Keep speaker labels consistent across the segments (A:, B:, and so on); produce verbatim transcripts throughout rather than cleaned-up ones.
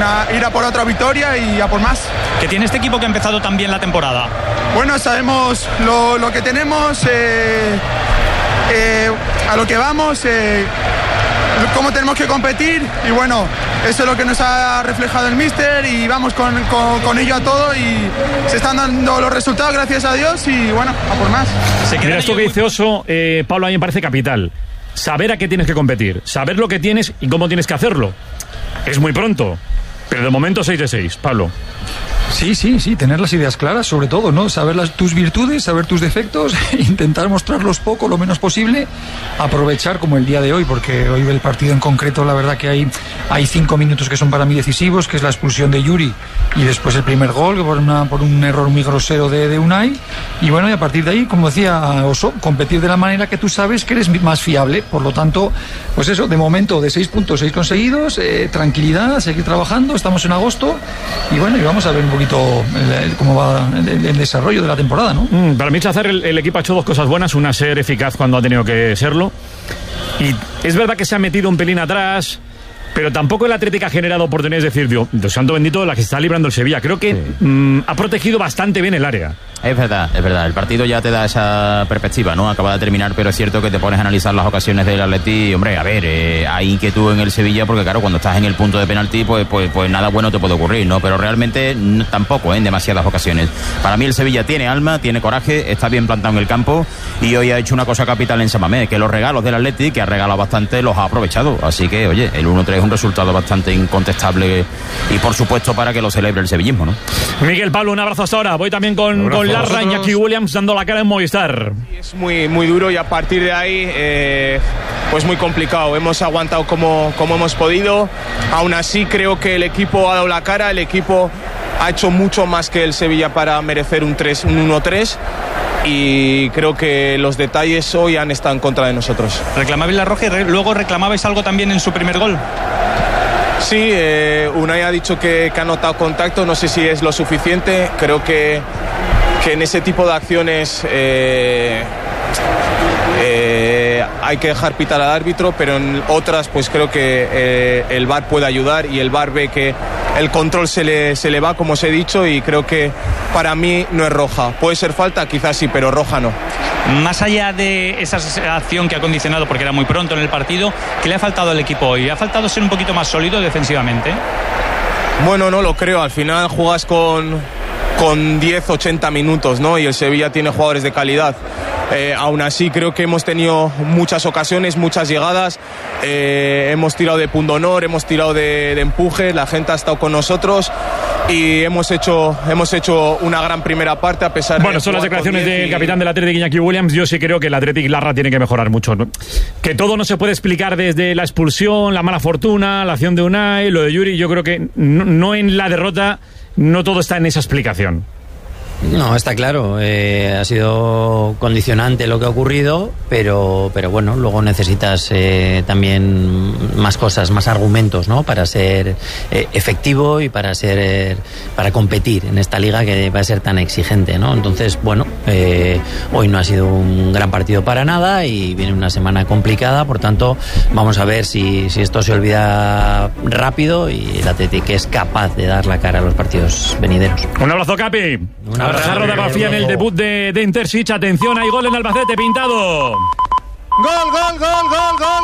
A: a ir a por otra victoria y a por más.
B: ¿Qué tiene este equipo que ha empezado tan bien la temporada?
A: Bueno, sabemos lo, lo que tenemos, eh, eh, a lo que vamos, eh, cómo tenemos que competir y bueno, eso es lo que nos ha reflejado el míster y vamos con, con, con ello a todo y se están dando los resultados, gracias a Dios, y bueno, a por más.
C: Mira, esto que dice Oso, eh, Pablo, a mí me parece capital. Saber a qué tienes que competir, saber lo que tienes y cómo tienes que hacerlo. Es muy pronto, pero de momento seis de seis, Pablo.
D: Sí, sí, sí, tener las ideas claras, sobre todo, ¿no? Saber las, tus virtudes, saber tus defectos, intentar mostrarlos poco, lo menos posible, aprovechar como el día de hoy, porque hoy el partido en concreto, la verdad que hay, hay cinco minutos que son para mí decisivos, que es la expulsión de Yuri y después el primer gol, por, una, por un error muy grosero de, de Unai, y bueno, y a partir de ahí, como decía Oso, competir de la manera que tú sabes que eres más fiable, por lo tanto, pues eso, de momento, de seis puntos, seis conseguidos, eh, tranquilidad, seguir trabajando, estamos en agosto, y bueno, y vamos a ver un poquito El, el, cómo va el, el desarrollo de la temporada, ¿no?
C: Mm, para mí, Chazar, el, el equipo ha hecho dos cosas buenas. Una, ser eficaz cuando ha tenido que serlo. Y es verdad que se ha metido un pelín atrás, pero tampoco el Atlético ha generado oportunidades de decir, Dios, Dios santo bendito, la que está librando el Sevilla. Creo que sí. mm, ha protegido bastante bien el área.
E: Es verdad, es verdad. El partido ya te da esa perspectiva, ¿no? Acaba de terminar, pero es cierto que te pones a analizar las ocasiones del Atleti. Hombre, a ver, eh, hay inquietud en el Sevilla porque, claro, cuando estás en el punto de penalti, pues, pues, pues nada bueno te puede ocurrir, ¿no? Pero realmente no, tampoco, ¿eh? En demasiadas ocasiones. Para mí el Sevilla tiene alma, tiene coraje, está bien plantado en el campo y hoy ha hecho una cosa capital en San Mamés, que los regalos del Atleti, que ha regalado bastante, los ha aprovechado. Así que, oye, el uno tres es un resultado bastante incontestable y, por supuesto, para que lo celebre el sevillismo, ¿no?
C: Miguel, Pablo, un abrazo hasta ahora. Voy también con, con Larra, Iñaki Williams dando la cara en Movistar.
F: Es muy, muy duro y a partir de ahí eh, pues muy complicado. Hemos aguantado como, como hemos podido. Aún así creo que el equipo ha dado la cara, el equipo ha hecho mucho más que el Sevilla para merecer un, tres, un uno tres y creo que los detalles hoy han estado en contra de nosotros.
B: Reclamabais la roja y re- luego reclamabais algo también en su primer gol.
F: Sí, eh, Unai ha dicho que, que ha notado contacto, no sé si es lo suficiente, creo que que en ese tipo de acciones eh, eh, hay que dejar pitar al árbitro, pero en otras pues creo que eh, el V A R puede ayudar y el V A R ve que el control se le, se le va, como os he dicho, y creo que para mí no es roja. Puede ser falta, quizás sí, pero roja no.
B: Más allá de esa acción que ha condicionado, porque era muy pronto en el partido, ¿qué le ha faltado al equipo hoy? ¿Ha faltado ser un poquito más sólido defensivamente?
F: Bueno, no lo creo, al final juegas con... con diez, ochenta minutos, ¿no? Y el Sevilla tiene jugadores de calidad. Eh, aún así creo que hemos tenido muchas ocasiones, muchas llegadas, eh, hemos tirado de pundonor, hemos tirado de, de empuje, la gente ha estado con nosotros y hemos hecho hemos hecho una gran primera parte a pesar
C: bueno,
F: de... Bueno,
C: son las declaraciones del y... capitán del Athletic, Iñaki Williams. Yo sí creo que el Athletic Larra tiene que mejorar mucho, ¿no? Que todo no se puede explicar desde la expulsión, la mala fortuna, la acción de Unai, lo de Yuri. Yo creo que no, no en la derrota, no todo está en esa explicación.
G: No, está claro, eh, ha sido condicionante lo que ha ocurrido, pero, pero bueno, luego necesitas eh, también más cosas, más argumentos, ¿no? Para ser eh, efectivo y para ser eh, para competir en esta liga que va a ser tan exigente, ¿no? Entonces, bueno, eh, hoy no ha sido un gran partido para nada y viene una semana complicada, por tanto, vamos a ver si, si esto se olvida rápido y el Athletic es capaz de dar la cara a los partidos venideros.
C: Un abrazo, Capi. Un abrazo. Abrazo de Rafía en el debut de, de Intersich. Atención, hay gol en Albacete, pintado.
H: Gol, gol, gol, gol, gol,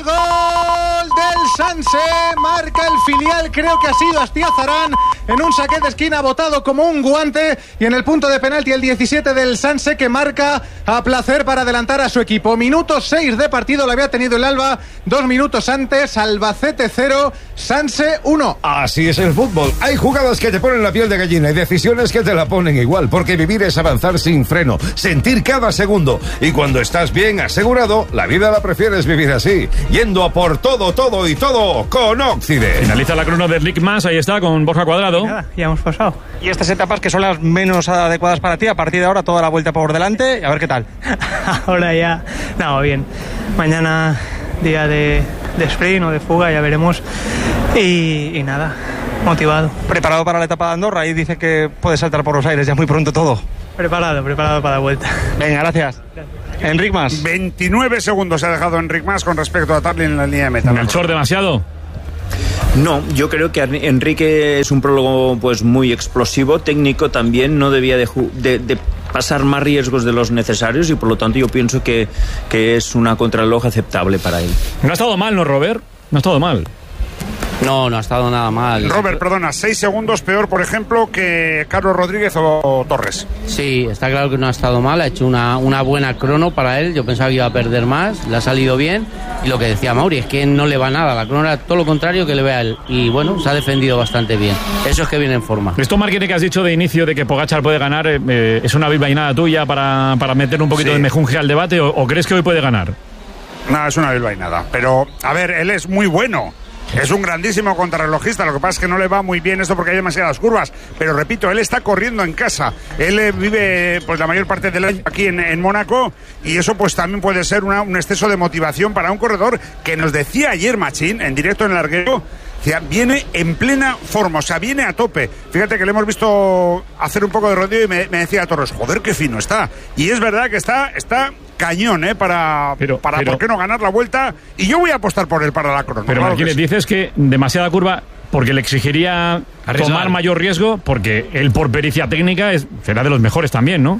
H: gol del Sanse. Marca el filial, creo que ha sido Astiazarán, en un saque de esquina botado como un guante. Y en el punto de penalti el diecisiete del Sanse, que marca a placer para adelantar a su equipo. Minuto seis de partido lo había tenido el Alba. Dos minutos antes, Albacete cero, Sanse uno.
I: Así es el fútbol. Hay jugadas que te ponen la piel de gallina y decisiones que te la ponen igual. Porque vivir es avanzar sin freno, sentir cada segundo. Y cuando estás bien asegurado, la vida la prefieres vivir así, yendo a por todo, todo y todo con Oxide.
C: Finaliza la crono de Slick Más, ahí está, con Borja Cuadrado.
J: Nada, ya hemos pasado. Y estas etapas que son las menos adecuadas para ti, a partir de ahora toda la vuelta por delante, a ver qué tal.
K: Ahora ya, no, bien. Mañana día de, de sprint o de fuga, ya veremos. Y, y nada, motivado.
J: ¿Preparado para la etapa de Andorra? Ahí dice que puede saltar por los aires ya muy pronto todo.
K: Preparado, preparado para la vuelta.
J: Venga, gracias. Gracias. Enric Mas.
L: veintinueve segundos ha dejado Enric Mas con respecto a Tarly en la línea de meta.
C: ¿Melchor demasiado?
L: No, yo creo que Enrique es un prólogo pues muy explosivo, técnico también, no debía de, de, de pasar más riesgos de los necesarios y por lo tanto yo pienso que, que es una contrarreloj aceptable para él.
C: No ha estado mal, ¿no, Robert? No ha estado mal.
G: No, no ha estado nada mal.
M: Robert, perdona, seis segundos peor, por ejemplo, que Carlos Rodríguez o Torres.
G: Sí, está claro que no ha estado mal, ha hecho una, una buena crono para él. Yo pensaba que iba a perder más, le ha salido bien. Y lo que decía Mauri, es que no le va nada. La crono era todo lo contrario que le ve a él. Y bueno, se ha defendido bastante bien. Eso es que viene en forma.
C: Esto, Marquine, que has dicho de inicio de que Pogačar puede ganar, eh, ¿es una bilbainada tuya para, para meter un poquito sí. de mejunje al debate o, o crees que hoy puede ganar?
M: No, es una bilbainada. Pero, a ver, él es muy bueno. Es un grandísimo contrarrelojista, lo que pasa es que no le va muy bien esto porque hay demasiadas curvas, pero repito, él está corriendo en casa, él eh, vive pues la mayor parte del año aquí en, en Mónaco y eso pues también puede ser una, un exceso de motivación para un corredor que nos decía ayer Machín, en directo en el larguero, viene en plena forma, o sea, viene a tope. Fíjate que le hemos visto hacer un poco de rodillo y me, me decía Torres, joder, qué fino está. Y es verdad que está, está cañón, ¿eh? Para, pero, para pero, ¿por qué no ganar la vuelta? Y yo voy a apostar por él para la crono.
C: Pero, claro, Marquínez, sí. dices que demasiada curva porque le exigiría Arriesgar. tomar mayor riesgo, porque él por pericia técnica es, será de los mejores también, ¿no?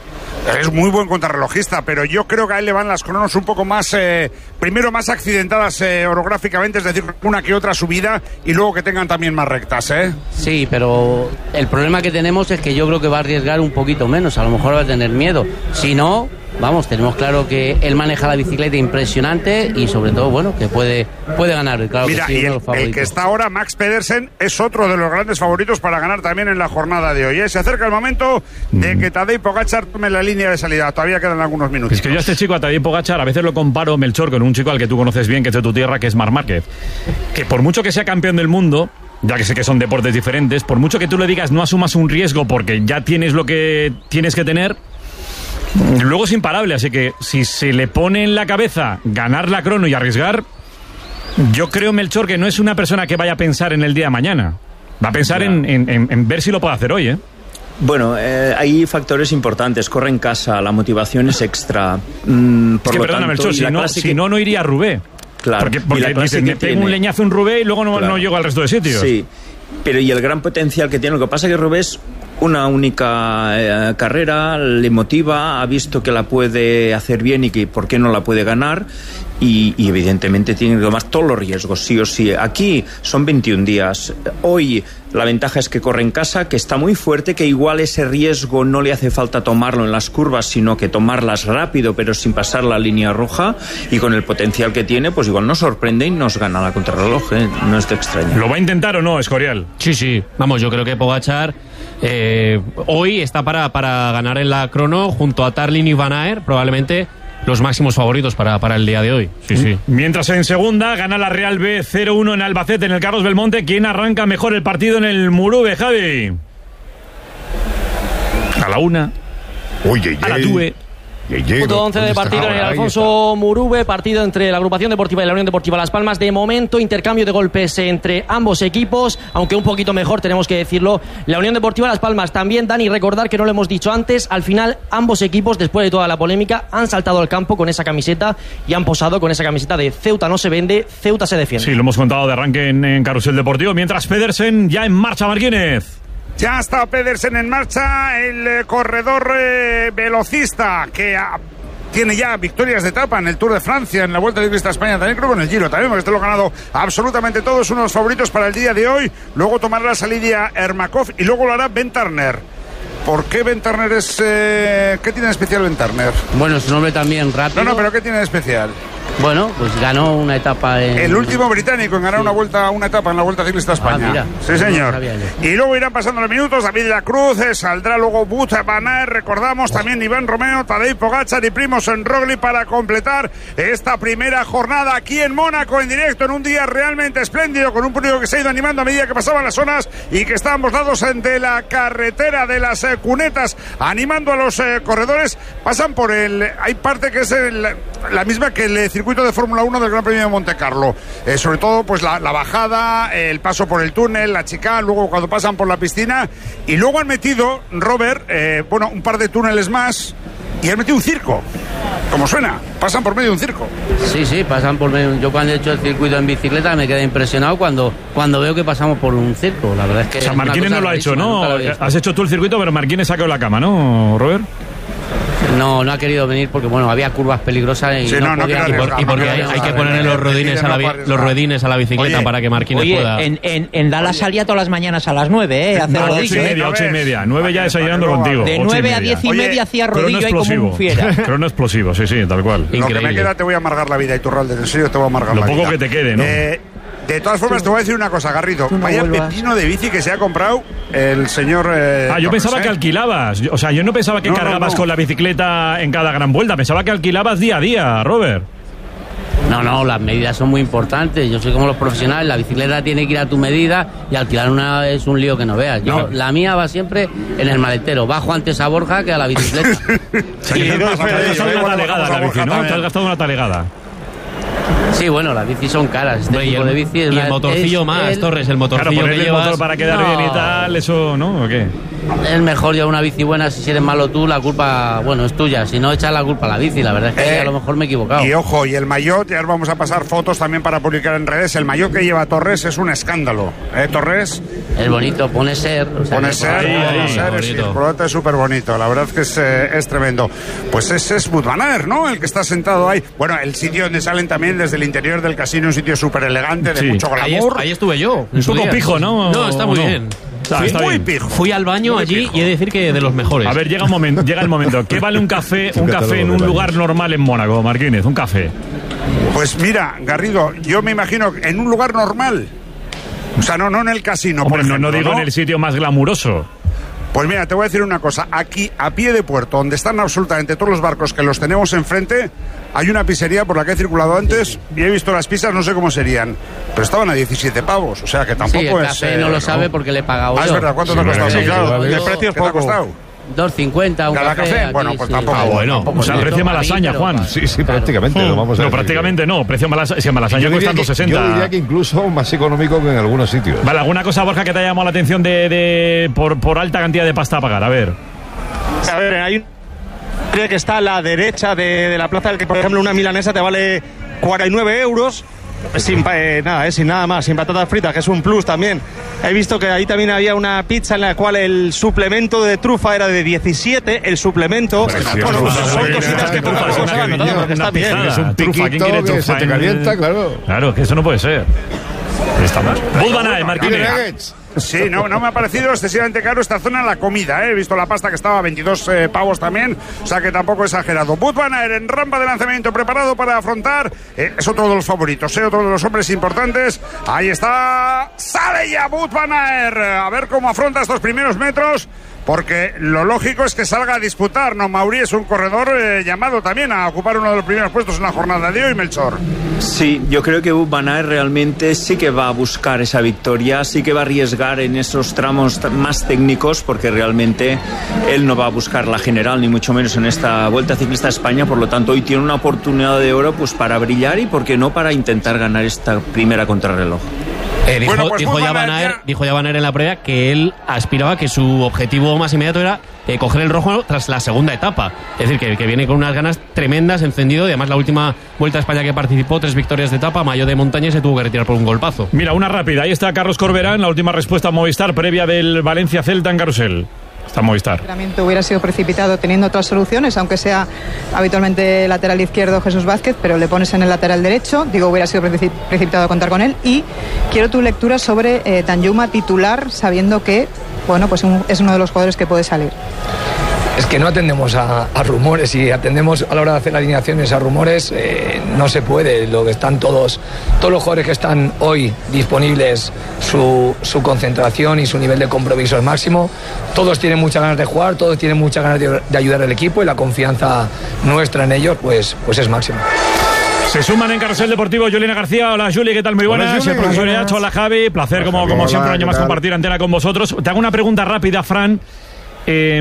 M: Es muy buen contrarrelojista, pero yo creo que a él le van las cronos un poco más, eh, primero más accidentadas eh, orográficamente, es decir, una que otra subida y luego que tengan también más rectas, ¿eh?
G: Sí, pero el problema que tenemos es que yo creo que va a arriesgar un poquito menos, a lo mejor va a tener miedo. Si no, vamos, tenemos claro que él maneja la bicicleta impresionante y sobre todo, bueno, que puede, puede ganar. Claro.
M: Mira,
G: que sí,
M: y el, el que está ahora, Max Pedersen, es otro de los grandes favoritos para ganar también en la jornada de hoy, ¿eh? Se acerca el momento de que Tadej Pogačar tome la línea de salida. Todavía quedan algunos minutos.
C: Es que yo a este chico, a Tadej Pogačar, a veces lo comparo, Melchor, con un chico al que tú conoces bien, que es de tu tierra, que es Marc Márquez. Que por mucho que sea campeón del mundo, ya que sé que son deportes diferentes, por mucho que tú le digas no asumas un riesgo porque ya tienes lo que tienes que tener, luego es imparable, así que si se le pone en la cabeza ganar la crono y arriesgar, yo creo, Melchor, que no es una persona que vaya a pensar en el día de mañana. Va a pensar en, en, en ver si lo puede hacer hoy, ¿eh?
L: Bueno, eh, hay factores importantes. Corre en casa, la motivación es extra. Mm, por
C: es que,
L: lo
C: perdona,
L: tanto,
C: Melchor, si no, si no, no iría a Roubaix.
L: Claro.
C: Porque, porque dice, me pego un leñazo en Roubaix y luego no,
L: claro.
C: no llego al resto de sitios.
L: Sí, pero y el gran potencial que tiene. Lo que pasa es que Roubaix es una única eh, carrera, le motiva, ha visto que la puede hacer bien y que por qué no la puede ganar. Y, y evidentemente tiene que tomar todos los riesgos, sí o sí. Aquí son veintiún días. Hoy la ventaja es que corre en casa, que está muy fuerte, que igual ese riesgo no le hace falta tomarlo en las curvas, sino que tomarlas rápido, pero sin pasar la línea roja. Y con el potencial que tiene, pues igual nos sorprende y nos gana la contrarreloj, ¿eh? No es de extraño.
C: ¿Lo va a intentar o no, Escorial?
N: Sí, sí. Vamos, yo creo que Pogačar eh, hoy está para, para ganar en la crono junto a Tarlin y Van Aert, probablemente los máximos favoritos para, para el día de hoy. Sí, sí.
C: Mientras en segunda gana la Real B cero uno en Albacete, en el Carlos Belmonte. ¿Quién arranca mejor el partido en el Murube, Javi? A la una.
I: Oye,
C: a la tue.
O: Punto once de partido en el Alfonso Murube, partido entre la agrupación deportiva y la Unión Deportiva Las Palmas. De momento, intercambio de golpes entre ambos equipos, aunque un poquito mejor, tenemos que decirlo, la Unión Deportiva Las Palmas. También, Dani, recordar que no lo hemos dicho antes, al final ambos equipos, después de toda la polémica, han saltado al campo con esa camiseta y han posado con esa camiseta de Ceuta no se vende, Ceuta se defiende.
C: Sí, lo hemos contado de arranque en, en Carrusel Deportivo, mientras Pedersen ya en marcha, Marquínez.
M: Ya está Pedersen en marcha, el eh, corredor eh, velocista que ha, tiene ya victorias de etapa en el Tour de Francia, en la Vuelta Ciclista a España, también creo que en el Giro también, porque este lo ha ganado absolutamente todo, es uno de los favoritos para el día de hoy. Luego tomará la salida Ermakov y luego lo hará Ben Turner. ¿Por qué Ben Turner es...? Eh, ¿Qué tiene de especial Ben Turner?
G: Bueno, su nombre también rápido.
M: No, no, pero ¿qué tiene de especial?
G: Bueno, pues ganó una etapa en...
M: El último británico en ganar sí. una vuelta, una etapa en la Vuelta Ciclista a España.
G: Ah, mira.
M: Sí, señor. No y luego irán pasando los minutos, David de la Cruz, eh, saldrá luego Wout van Aert, recordamos, oh. también Iván Romeo, Tadej Pogačar y Primož Roglič para completar esta primera jornada aquí en Mónaco, en directo, en un día realmente espléndido, con un público que se ha ido animando a medida que pasaban las zonas y que estábamos dados de la carretera de las eh, cunetas, animando a los eh, corredores. Pasan por el... Hay parte que es el, la misma que el circuito de Fórmula uno del Gran Premio de Monte Carlo, eh, sobre todo pues la, la bajada, el paso por el túnel, la chicane, luego cuando pasan por la piscina, y luego han metido, Robert, eh, bueno, un par de túneles más y has metido un circo. Como suena, pasan por medio de un circo.
P: Sí, sí, pasan por medio. Yo cuando he hecho el circuito en bicicleta me quedé impresionado cuando, cuando veo que pasamos por un circo. La verdad es que...
C: O sea, Marquines no lo ha hecho, ¿no? Has hecho tú el circuito, pero Marquines ha quedado la cama, ¿no, Robert?
P: No, no ha querido venir porque, bueno, había curvas peligrosas y
M: sí,
P: no,
M: no,
P: podía...
M: no
N: y, por, y porque hay, hay que ponerle los ruedines a la, los ruedines a la bicicleta. Oye, para que Marquines
Q: oye,
N: pueda...
Q: en, en, en Dallas salía todas las mañanas a las nueve, ¿eh?
C: No, ocho y media, ocho y media. Nueve ya desayunando contigo.
Q: De nueve a diez y media hacía rodillo ahí como un fiera.
C: Crono explosivo, sí, sí, tal cual.
M: Lo que me queda te voy a amargar la vida, Iturralde, en serio te voy a amargar
C: Lo
M: la vida.
C: Lo poco que te quede, ¿no?
M: Eh, De todas formas, te voy a decir una cosa, Garrido.
Q: No
M: Vaya
Q: vuelvas.
M: pepino de bici que se ha comprado el señor... Eh,
C: ah, yo
M: Torres,
C: pensaba
M: ¿eh?
C: que alquilabas. O sea, yo no pensaba que
M: no,
C: cargabas
M: no, no.
C: con la bicicleta en cada gran vuelta. Pensaba que alquilabas día a día, Robert.
P: No, no, las medidas son muy importantes. Yo soy como los profesionales, la bicicleta tiene que ir a tu medida y alquilar una es un lío que no veas. Yo,
C: No.
P: la mía va siempre en el maletero. Bajo antes a Borja que a la bicicleta.
C: Sí, te has gastado una talegada la bici, ¿no? Te has gastado una talegada.
P: Sí, bueno, las bicis son caras. Este
N: Hombre, y
P: tipo
N: el-
P: de bici es
N: y
P: una-
N: el motorcillo
P: es
N: más,
P: el-
N: Torres, el
C: Claro,
N: motorcillo que
C: ponerle el
N: llevas...
C: motor para quedar
P: No.
C: bien y tal, eso, ¿no? ¿O qué?
P: Es mejor llevar una bici buena. Si eres malo tú, la culpa, bueno, es tuya. Si no, echas la culpa a la bici. La verdad es que ahí
M: Eh,
P: a lo mejor me he equivocado.
M: Y ojo, y el maillot, ya os vamos a pasar fotos también para publicar en redes. El maillot que lleva Torres es un escándalo. ¿Eh, Torres?
P: Es bonito, pone ser. O sea,
M: Pone
P: que-
M: ser,
C: ahí,
M: pone
C: ahí,
M: ser, es,
N: bonito.
M: el colorete es súper bonito. La verdad es que es, eh, es tremendo. Pues ese es Wout van Aert, ¿no? El que está sentado ahí. Bueno, el sitio donde salen también desde el interior del casino, un sitio súper elegante, de
C: Sí.
M: mucho
N: Ahí,
M: glamour.
N: est- ahí estuve yo. en
C: Un
N: su
C: poco
N: día.
C: pijo, ¿no?
N: No, está muy
C: ¿O no?
N: bien.
C: Está,
N: Fui,
C: está
M: muy
C: bien.
M: pijo.
N: fui al baño
M: Muy
N: allí
M: pijo.
N: y he de decir que de los mejores.
C: A ver, llega, un momento, llega el momento. ¿Qué vale un café, un café en un lugar normal en Mónaco, Marquínez? Un café.
M: Pues mira, Garrido, yo me imagino que en un lugar normal. O sea, no, no en el casino, por
C: Hombre, no,
M: ejemplo,
C: no digo en el sitio más glamuroso.
M: Pues mira, te voy a decir una cosa. Aquí, a pie de puerto, donde están absolutamente todos los barcos que los tenemos enfrente, hay una pizzería por la que he circulado antes y he visto las pizzas, no sé cómo serían, pero estaban a diecisiete pavos. O sea, que tampoco
P: Sí, el
M: es...
P: café
M: eh,
P: no lo sabe porque le he pagado
M: Ah, es
P: yo.
M: verdad. ¿Cuánto
C: Sí,
M: te ha costado?
C: sí,
M: Sí, claro.
C: vale.
M: ¿De precio es
H: ¿Qué te ha
M: poco?
H: costado?
P: dos cincuenta un
M: ¿Cada
P: café.
M: café?
P: aquí,
M: Bueno, pues
P: sí.
M: tampoco.
C: Ah, bueno.
P: Tampoco
C: O sea,
P: mucho
C: precio
P: para mí,
C: malasaña,
P: pero
C: Juan.
P: para-
I: Sí, sí, prácticamente. Lo vamos a
C: No,
I: ver.
C: prácticamente no. Precio malasaña. Si malasaña
I: Yo
C: cuesta
I: diría, que,
C: dos sesenta.
I: yo diría que incluso más económico que en algunos sitios.
C: Vale, ¿alguna cosa, Borja, que te haya llamado la atención de, de por, por alta cantidad de pasta a pagar? A ver.
J: A ver, hay un creo que está a la derecha de, de la plaza, que por ejemplo una milanesa te vale cuarenta y nueve euros. Sin pa- eh, nada, eh, sin nada más, sin patatas fritas, que es un plus también. He visto que ahí también había una pizza en la cual el suplemento de trufa era de diecisiete, el suplemento. Bueno, pues son cositas que trufa se van notando, porque está bien.
C: Es un
I: piquito
C: trufa. ¿Quién quiere
I: que
C: trufa
I: se te
C: en-
I: calienta, claro.
C: Claro, que eso no puede ser. Estamos. Wout van Aert, Marquínez.
M: Sí, no, no me ha parecido excesivamente caro esta zona en la comida, ¿eh? He visto la pasta que estaba a veintidós eh, pavos también, o sea que tampoco exagerado. Wout van Aert en rampa de lanzamiento preparado para afrontar, eh, es otro de los favoritos, ¿eh? Otro de los hombres importantes. Ahí está, sale ya Wout van Aert, a ver cómo afronta estos primeros metros. Porque lo lógico es que salga a disputar, ¿no? Mauri es un corredor eh, llamado también a ocupar uno de los primeros puestos en la jornada de hoy, Melchor.
L: Sí, yo creo que Wout van Aert realmente sí que va a buscar esa victoria, sí que va a arriesgar en esos tramos t- más técnicos, porque realmente él no va a buscar la general, ni mucho menos en esta Vuelta Ciclista a España. Por lo tanto, hoy tiene una oportunidad de oro pues para brillar y, por qué no, para intentar ganar esta primera contrarreloj.
N: Eh, dijo,
M: Bueno, pues
N: dijo,
M: Wout
N: ya
M: van
N: Van
M: Aert
N: Aert,
M: ya-
N: dijo ya Van Aert en la prueba que él aspiraba, que su objetivo más inmediato era eh, coger el rojo tras la segunda etapa. Es decir, que, que viene con unas ganas tremendas, encendido. Y además, la última Vuelta a España que participó, tres victorias de etapa, maillot de montaña, y se tuvo que retirar por un golpazo.
C: Mira, una rápida. Ahí está Carlos Corberán, la última respuesta a Movistar previa del Valencia-Celta en Carrusel. Está Movistar.
R: El entrenamiento hubiera sido precipitado teniendo otras soluciones, aunque sea habitualmente lateral izquierdo Jesús Vázquez, pero le pones en el lateral derecho. Digo, hubiera sido preci- precipitado contar con él. Y quiero tu lectura sobre eh, Danjuma titular, sabiendo que, bueno, pues un- es uno de los jugadores que puede salir.
S: Es que no atendemos a, a rumores, y atendemos a la hora de hacer alineaciones a rumores, eh, no se puede. Lo que están todos, todos los jugadores que están hoy disponibles, su, su concentración y su nivel de compromiso es máximo. Todos tienen muchas ganas de jugar, todos tienen muchas ganas de, de ayudar al equipo, y la confianza nuestra en ellos pues, pues es máxima.
C: Se suman en Carrusel Deportivo Juliana García. Hola, Juli, ¿qué tal? Muy
I: Hola,
C: buenas.
I: Juli.
C: El profesor Iracho, hola, Javi. Placer, como, como
I: Hola,
C: siempre, un año
I: ¿qué
C: más
I: tal?
C: compartir antena con vosotros. Te hago una pregunta rápida, Fran, eh,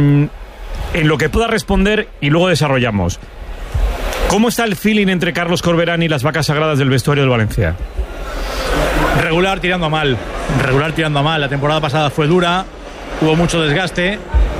C: en lo que pueda responder y luego desarrollamos. ¿Cómo está el feeling entre Carlos Corberán y las vacas sagradas del vestuario del Valencia?
T: Regular tirando a mal, regular tirando a mal. La temporada pasada fue dura, hubo mucho desgaste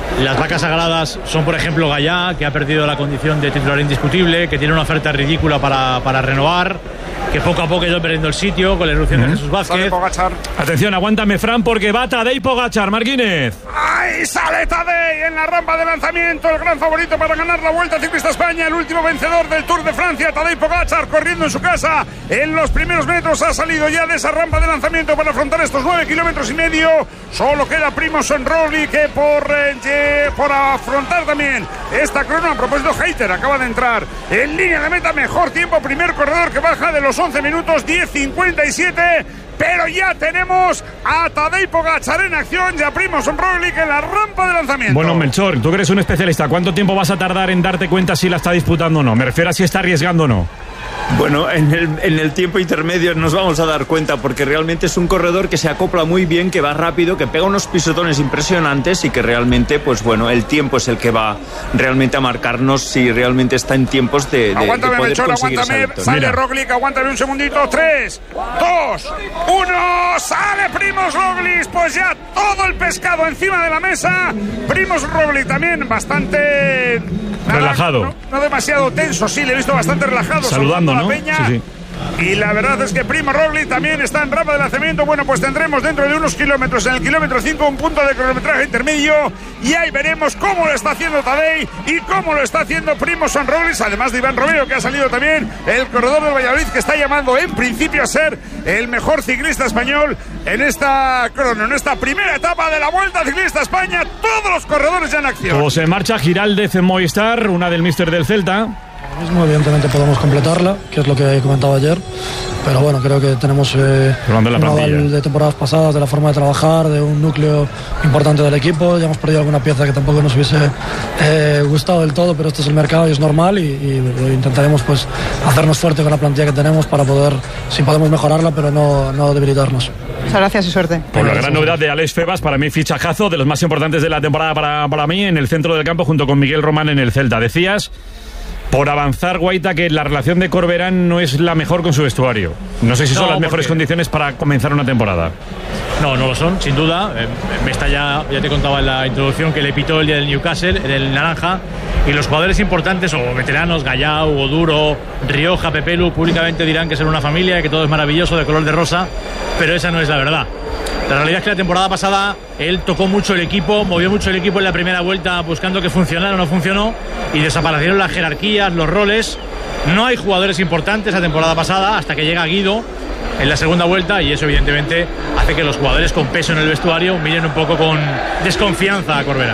T: Las vacas sagradas son, por ejemplo, Gallá, que ha perdido la condición de titular indiscutible, que tiene una oferta ridícula para, para renovar, que poco a poco ha ido perdiendo el sitio con la irrupción uh-huh. de Jesús Vázquez.
C: Atención, aguántame, Fran, porque va Tadej Pogačar, Marquínez.
M: ¡Ay, sale Tadej en la rampa de lanzamiento! El gran favorito para ganar la Vuelta Ciclista España, el último vencedor del Tour de Francia, Tadej Pogačar, corriendo en su casa. En los primeros metros ha salido ya de esa rampa de lanzamiento para afrontar estos nueve kilómetros y medio. Solo queda Primož Roglič, que por, eh, por afrontar también esta crono. A propósito, Hayter acaba de entrar en línea de meta, mejor tiempo, primer corredor que baja de los once minutos, diez cincuenta y siete. Pero ya tenemos a Tadej Pogačar en acción y a Primož Roglič en la rampa de lanzamiento.
C: Bueno, Melchor, tú que eres un especialista, ¿cuánto tiempo vas a tardar en darte cuenta si la está disputando o no? Me refiero a si está arriesgando o no.
L: Bueno, en el, en el tiempo intermedio nos vamos a dar cuenta, porque realmente es un corredor que se acopla muy bien, que va rápido, que pega unos pisotones impresionantes y que realmente, pues bueno, el tiempo es el que va realmente a marcarnos si realmente está en tiempos de, de,
M: aguántame,
L: de poder
M: Melchor,
L: conseguir
M: aguántame,
L: esa
M: sale Roglič, aguántame un segundito, tres, dos, uno, sale Primož Roglič, pues ya todo el pescado encima de la mesa. Primož Roglič también bastante... Nada,
C: relajado.
M: No, no demasiado tenso, sí, le he visto bastante relajado.
C: Saludando, ¿no?
M: Peña.
C: Sí, sí.
M: Y la verdad es que Primož Roglič también está en rampa de lanzamiento. Bueno, pues tendremos dentro de unos kilómetros, en el kilómetro cinco, un punto de cronometraje intermedio. Y ahí veremos cómo lo está haciendo Tadej y cómo lo está haciendo Primož Roglič. Además de Iván Romero, que ha salido también, el corredor del Valladolid, que está llamando en principio a ser el mejor ciclista español en esta crono, en esta primera etapa de la Vuelta Ciclista España. Todos los corredores ya en acción.
C: Todos en marcha. Giraldez en Movistar, una del míster del Celta.
U: Mismo, evidentemente podemos completarla, que es lo que comentaba ayer, pero bueno, creo que tenemos eh, un aval de temporadas pasadas, de la forma de trabajar, de un núcleo importante del equipo. Ya hemos perdido alguna pieza que tampoco nos hubiese eh, gustado del todo, pero este es el mercado y es normal, y, y intentaremos pues hacernos fuerte con la plantilla que tenemos para poder, si podemos mejorarla, pero no, no debilitarnos.
R: Muchas gracias y suerte.
C: Por la gran novedad de Alex Febas, para mí fichajazo, de los más importantes de la temporada para, para mí, en el centro del campo junto con Miguel Román en el Celta. Decías, por avanzar, Guaita, que la relación de Corberán no es la mejor con su vestuario. No sé si son no, las mejores condiciones para comenzar una temporada.
T: No, no lo son, sin duda. Eh, está ya, ya te contaba en la introducción que le pitó el día del Newcastle, en el naranja, y los jugadores importantes o veteranos, Gallá, Hugo Duro, Rioja, Pepelu, públicamente dirán que son una familia y que todo es maravilloso, de color de rosa, pero esa no es la verdad. La realidad es que la temporada pasada él tocó mucho el equipo, movió mucho el equipo en la primera vuelta buscando que funcionara, no funcionó, y desaparecieron las jerarquías, los roles. No hay jugadores importantes la temporada pasada hasta que llega Guido en la segunda vuelta, y eso evidentemente hace que los jugadores con peso en el vestuario miren un poco con desconfianza a Corberán.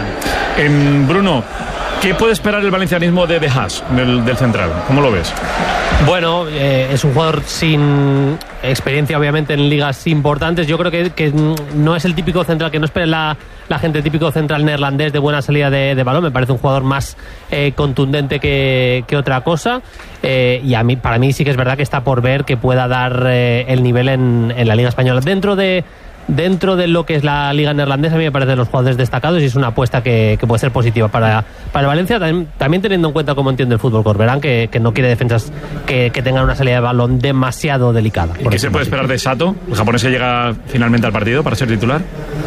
C: En Bruno, ¿qué puede esperar el valencianismo de De Haas, del, del central? ¿Cómo lo ves?
V: Bueno, eh, es un jugador sin experiencia, obviamente, en ligas importantes. Yo creo que, que no es el típico central que no espera la, la gente, típico central neerlandés de buena salida de, de balón. Me parece un jugador más eh, contundente que, que otra cosa. Eh, y a mí, para mí sí que es verdad que está por ver que pueda dar eh, el nivel en, en la Liga Española. Dentro de... Dentro de lo que es la liga neerlandesa, a mí me parecen los jugadores destacados y es una apuesta que, que puede ser positiva para, para el Valencia, también, también teniendo en cuenta cómo entiende el fútbol Corberán, que, que no quiere defensas que, que tengan una salida de balón demasiado delicada.
C: ¿Y qué se puede esperar de Sato? ¿El japonés que llega finalmente al partido para ser titular?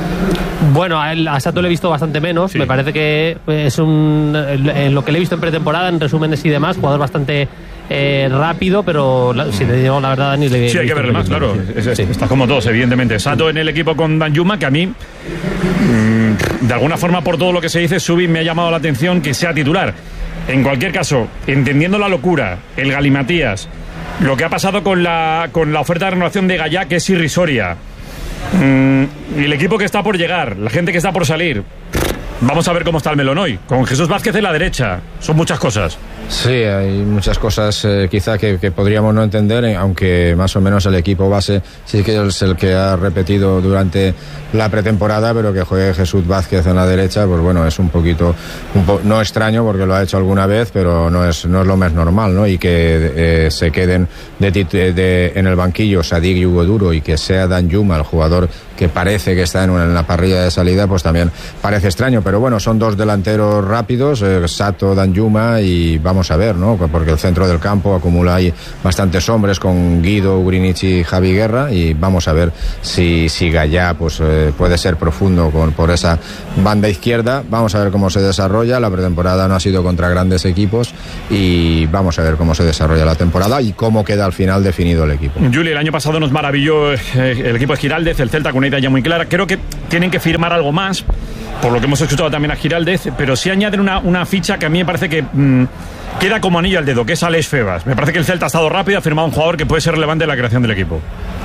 V: Bueno, a, él, a Sato le he visto bastante menos. Sí. Me parece que es un... En lo que le he visto en pretemporada, en resúmenes y demás, jugador bastante... Eh, rápido, pero la, si te digo la verdad, Dani, le
C: sí, hay que verle más, claro. Es, es, sí. Está como todos, evidentemente. Sato en el equipo con Danjuma, que a mí, mmm, de alguna forma, por todo lo que se dice, Subi me ha llamado la atención que sea titular. En cualquier caso, entendiendo la locura, el galimatías, lo que ha pasado con la, con la oferta de renovación de Gallá, que es irrisoria, mmm, y el equipo que está por llegar, la gente que está por salir. Vamos a ver cómo está el melón hoy, con Jesús Vázquez en la derecha. Son muchas cosas.
W: Sí, hay muchas cosas eh, quizá que, que podríamos no entender, eh, aunque más o menos el equipo base sí que es el que ha repetido durante la pretemporada, pero que juegue Jesús Vázquez en la derecha, pues bueno, es un poquito, un po no extraño porque lo ha hecho alguna vez, pero no es, no es lo más normal, ¿no? Y que eh, se queden de, de, de, en el banquillo Sadik y Hugo Duro y que sea Danjuma el jugador que parece que está en, una, en la parrilla de salida, pues también parece extraño, pero bueno, son dos delanteros rápidos, eh, Sato, Danjuma, y vamos vamos a ver, ¿no? Porque el centro del campo acumula ahí bastantes hombres con Guido, Grinic y Javi Guerra, y vamos a ver si, si Gallá pues, eh, puede ser profundo con, por esa banda izquierda. Vamos a ver cómo se desarrolla. La pretemporada no ha sido contra grandes equipos y vamos a ver cómo se desarrolla la temporada y cómo queda al final definido el equipo.
C: Juli, el año pasado nos maravilló eh, el equipo de Giraldez, el Celta con una idea ya muy clara. Creo que tienen que firmar algo más, por lo que hemos escuchado también a Giraldez, pero sí añaden una, una ficha que a mí me parece que mmm, queda como anillo al dedo, que es Alex Febas. Me parece que el Celta ha estado rápido, ha firmado un jugador que puede ser relevante en la creación del equipo.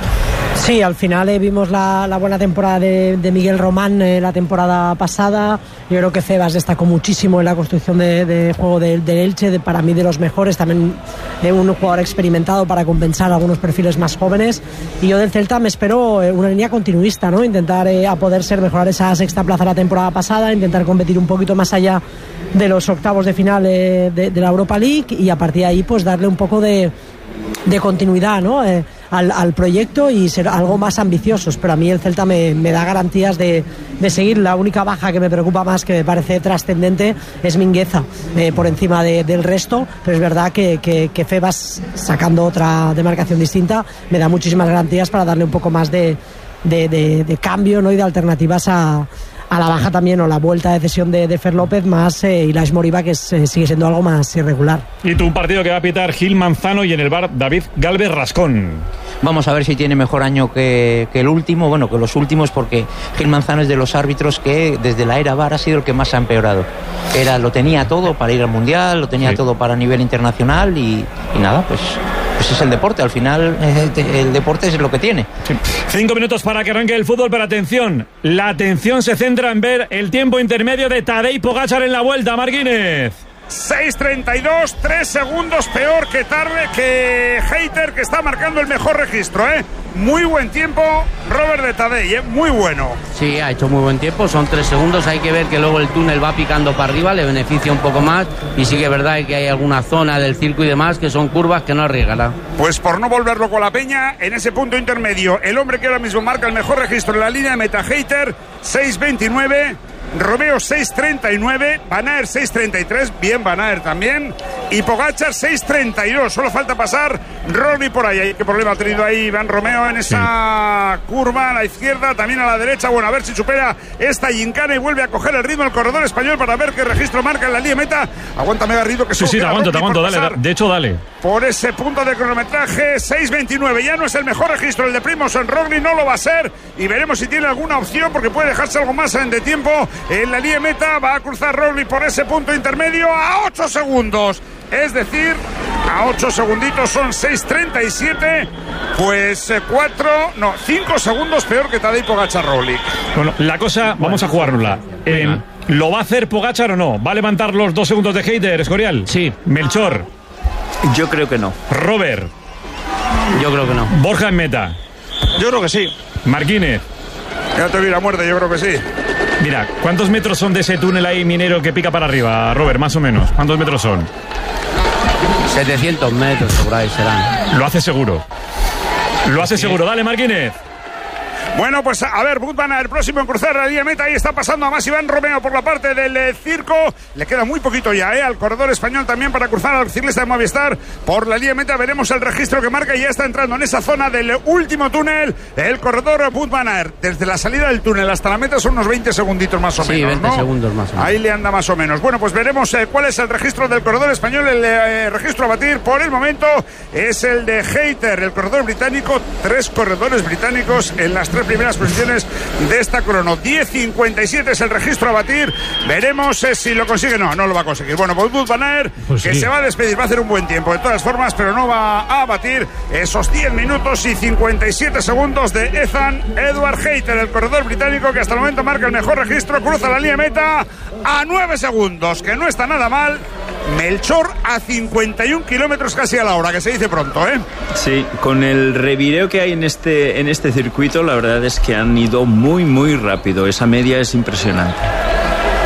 A: Sí, al final eh, vimos la, la buena temporada de, de Miguel Román eh, la temporada pasada. Yo creo que Febas destacó muchísimo en la construcción de, de juego del de Elche, de, para mí de los mejores, también eh, un jugador experimentado para compensar algunos perfiles más jóvenes. Y yo del Celta me espero eh, una línea continuista, ¿no? Intentar eh, a poder ser mejorar esa sexta plaza la temporada pasada, intentar competir un poquito más allá de los octavos de final eh, de, de la Europa League, y a partir de ahí pues darle un poco de, de continuidad, ¿no? Eh, Al, al proyecto y ser algo más ambiciosos, pero a mí el Celta me, me da garantías de, de seguir. La única baja que me preocupa más, que me parece trascendente, es Mingueza, eh, por encima de, del resto, pero es verdad que, que, que Febas, sacando otra demarcación distinta, me da muchísimas garantías para darle un poco más de, de, de, de cambio, ¿no? Y de alternativas a, a la baja también, o la vuelta de cesión de, de Fer López, más eh, Ilaix Moriba, que es, eh, sigue siendo algo más irregular.
C: Y tú, un partido que va a pitar Gil Manzano y en el bar David Gálvez Rascón.
Q: Vamos a ver si tiene mejor año que, que el último, bueno, que los últimos, porque Gil Manzano es de los árbitros que desde la era V A R ha sido el que más ha empeorado. Era, lo tenía todo para ir al Mundial, lo tenía sí. todo para nivel internacional y, y nada, pues... Pues es el deporte, al final eh, el deporte es lo que tiene.
C: Sí. Cinco minutos para que arranque el fútbol, pero atención, la atención se centra en ver el tiempo intermedio de Tadej Pogačar en la vuelta, Marquínez.
M: seis treinta y dos, tres segundos peor que tarde que Hayter, que está marcando el mejor registro, ¿eh? Muy buen tiempo, Robert de Tadej, ¿eh? Muy bueno.
P: Sí, ha hecho muy buen tiempo, son tres segundos. Hay que ver que luego el túnel va picando para arriba, le beneficia un poco más. Y sí que es verdad que hay alguna zona del circo y demás que son curvas que no arriesgará.
M: Pues por no volverlo con la peña, en ese punto intermedio, el hombre que ahora mismo marca el mejor registro en la línea de meta, Hayter, seis veintinueve. Romeo seis treinta y nueve, Van Aert seis treinta y tres, bien Van Aert también, y Pogačar seis treinta y dos, solo falta pasar Rory por ahí. ¿Qué problema ha tenido ahí Iván Romeo en esa sí. curva a la izquierda, también a la derecha? Bueno, a ver si supera esta gincana y vuelve a coger el ritmo el corredor español para ver qué registro marca en la línea meta. Aguántame, Garrido, que
C: sí, sí, te aguanto, te aguanto, dale, de hecho, dale.
M: Por ese punto de cronometraje, seis veintinueve, ya no es el mejor registro, el de Primož Roglič no lo va a ser, y veremos si tiene alguna opción, porque puede dejarse algo más de tiempo en la línea meta. Va a cruzar Roglič por ese punto intermedio a ocho segundos, es decir, a ocho segunditos son seis treinta y siete, pues cuatro, no, cinco segundos peor que Tadej Pogačar Roglič.
C: Bueno, la cosa, vamos a jugárnosla. Eh, ¿Lo va a hacer Pogačar o no? ¿Va a levantar los dos segundos de Hayter, Escorial?
N: Sí.
C: Melchor.
L: Yo creo que no.
C: Robert.
P: Yo creo que no.
C: Borja en meta.
J: Yo creo que sí.
C: Marquínez.
M: Ya te vi la muerte, yo creo que sí.
C: Mira, ¿cuántos metros son de ese túnel ahí minero que pica para arriba, Robert? Más o menos. ¿Cuántos metros son?
P: setecientos metros por ahí serán.
C: Lo hace seguro. Lo hace seguro. Dale, Marquínez.
M: Bueno, pues a ver, Wout van Aert, el próximo en cruzar la línea meta. Ahí está pasando a más Iván Romeo por la parte del eh, circo. Le queda muy poquito ya, ¿eh? Al corredor español también para cruzar al ciclista de Movistar por la línea meta. Veremos el registro que marca y ya está entrando en esa zona del último túnel el corredor Wout van Aert. Desde la salida del túnel hasta la meta son unos veinte segunditos más o
P: sí,
M: menos,
P: veinte
M: ¿no?
P: segundos más o menos.
M: Ahí le anda más o menos. Bueno, pues veremos eh, cuál es el registro del corredor español. El eh, registro a batir por el momento es el de Hayter, el corredor británico. Tres corredores británicos en las tres primeras posiciones de esta crono. diez cincuenta y siete es el registro a batir. Veremos eh, si lo consigue. No, no lo va a conseguir. Bueno, pues Wout van Aert, pues que sí. se va a despedir, va a hacer un buen tiempo de todas formas, pero no va a batir esos diez minutos y cincuenta y siete segundos de Ethan Edward Hayter, el corredor británico que hasta el momento marca el mejor registro. Cruza la línea meta a nueve segundos, que no está nada mal. Melchor a cincuenta y un kilómetros casi a la hora, que se dice pronto, ¿eh?
L: Sí, con el revireo que hay en este, en este circuito, la verdad es que han ido muy, muy rápido. Esa media es impresionante.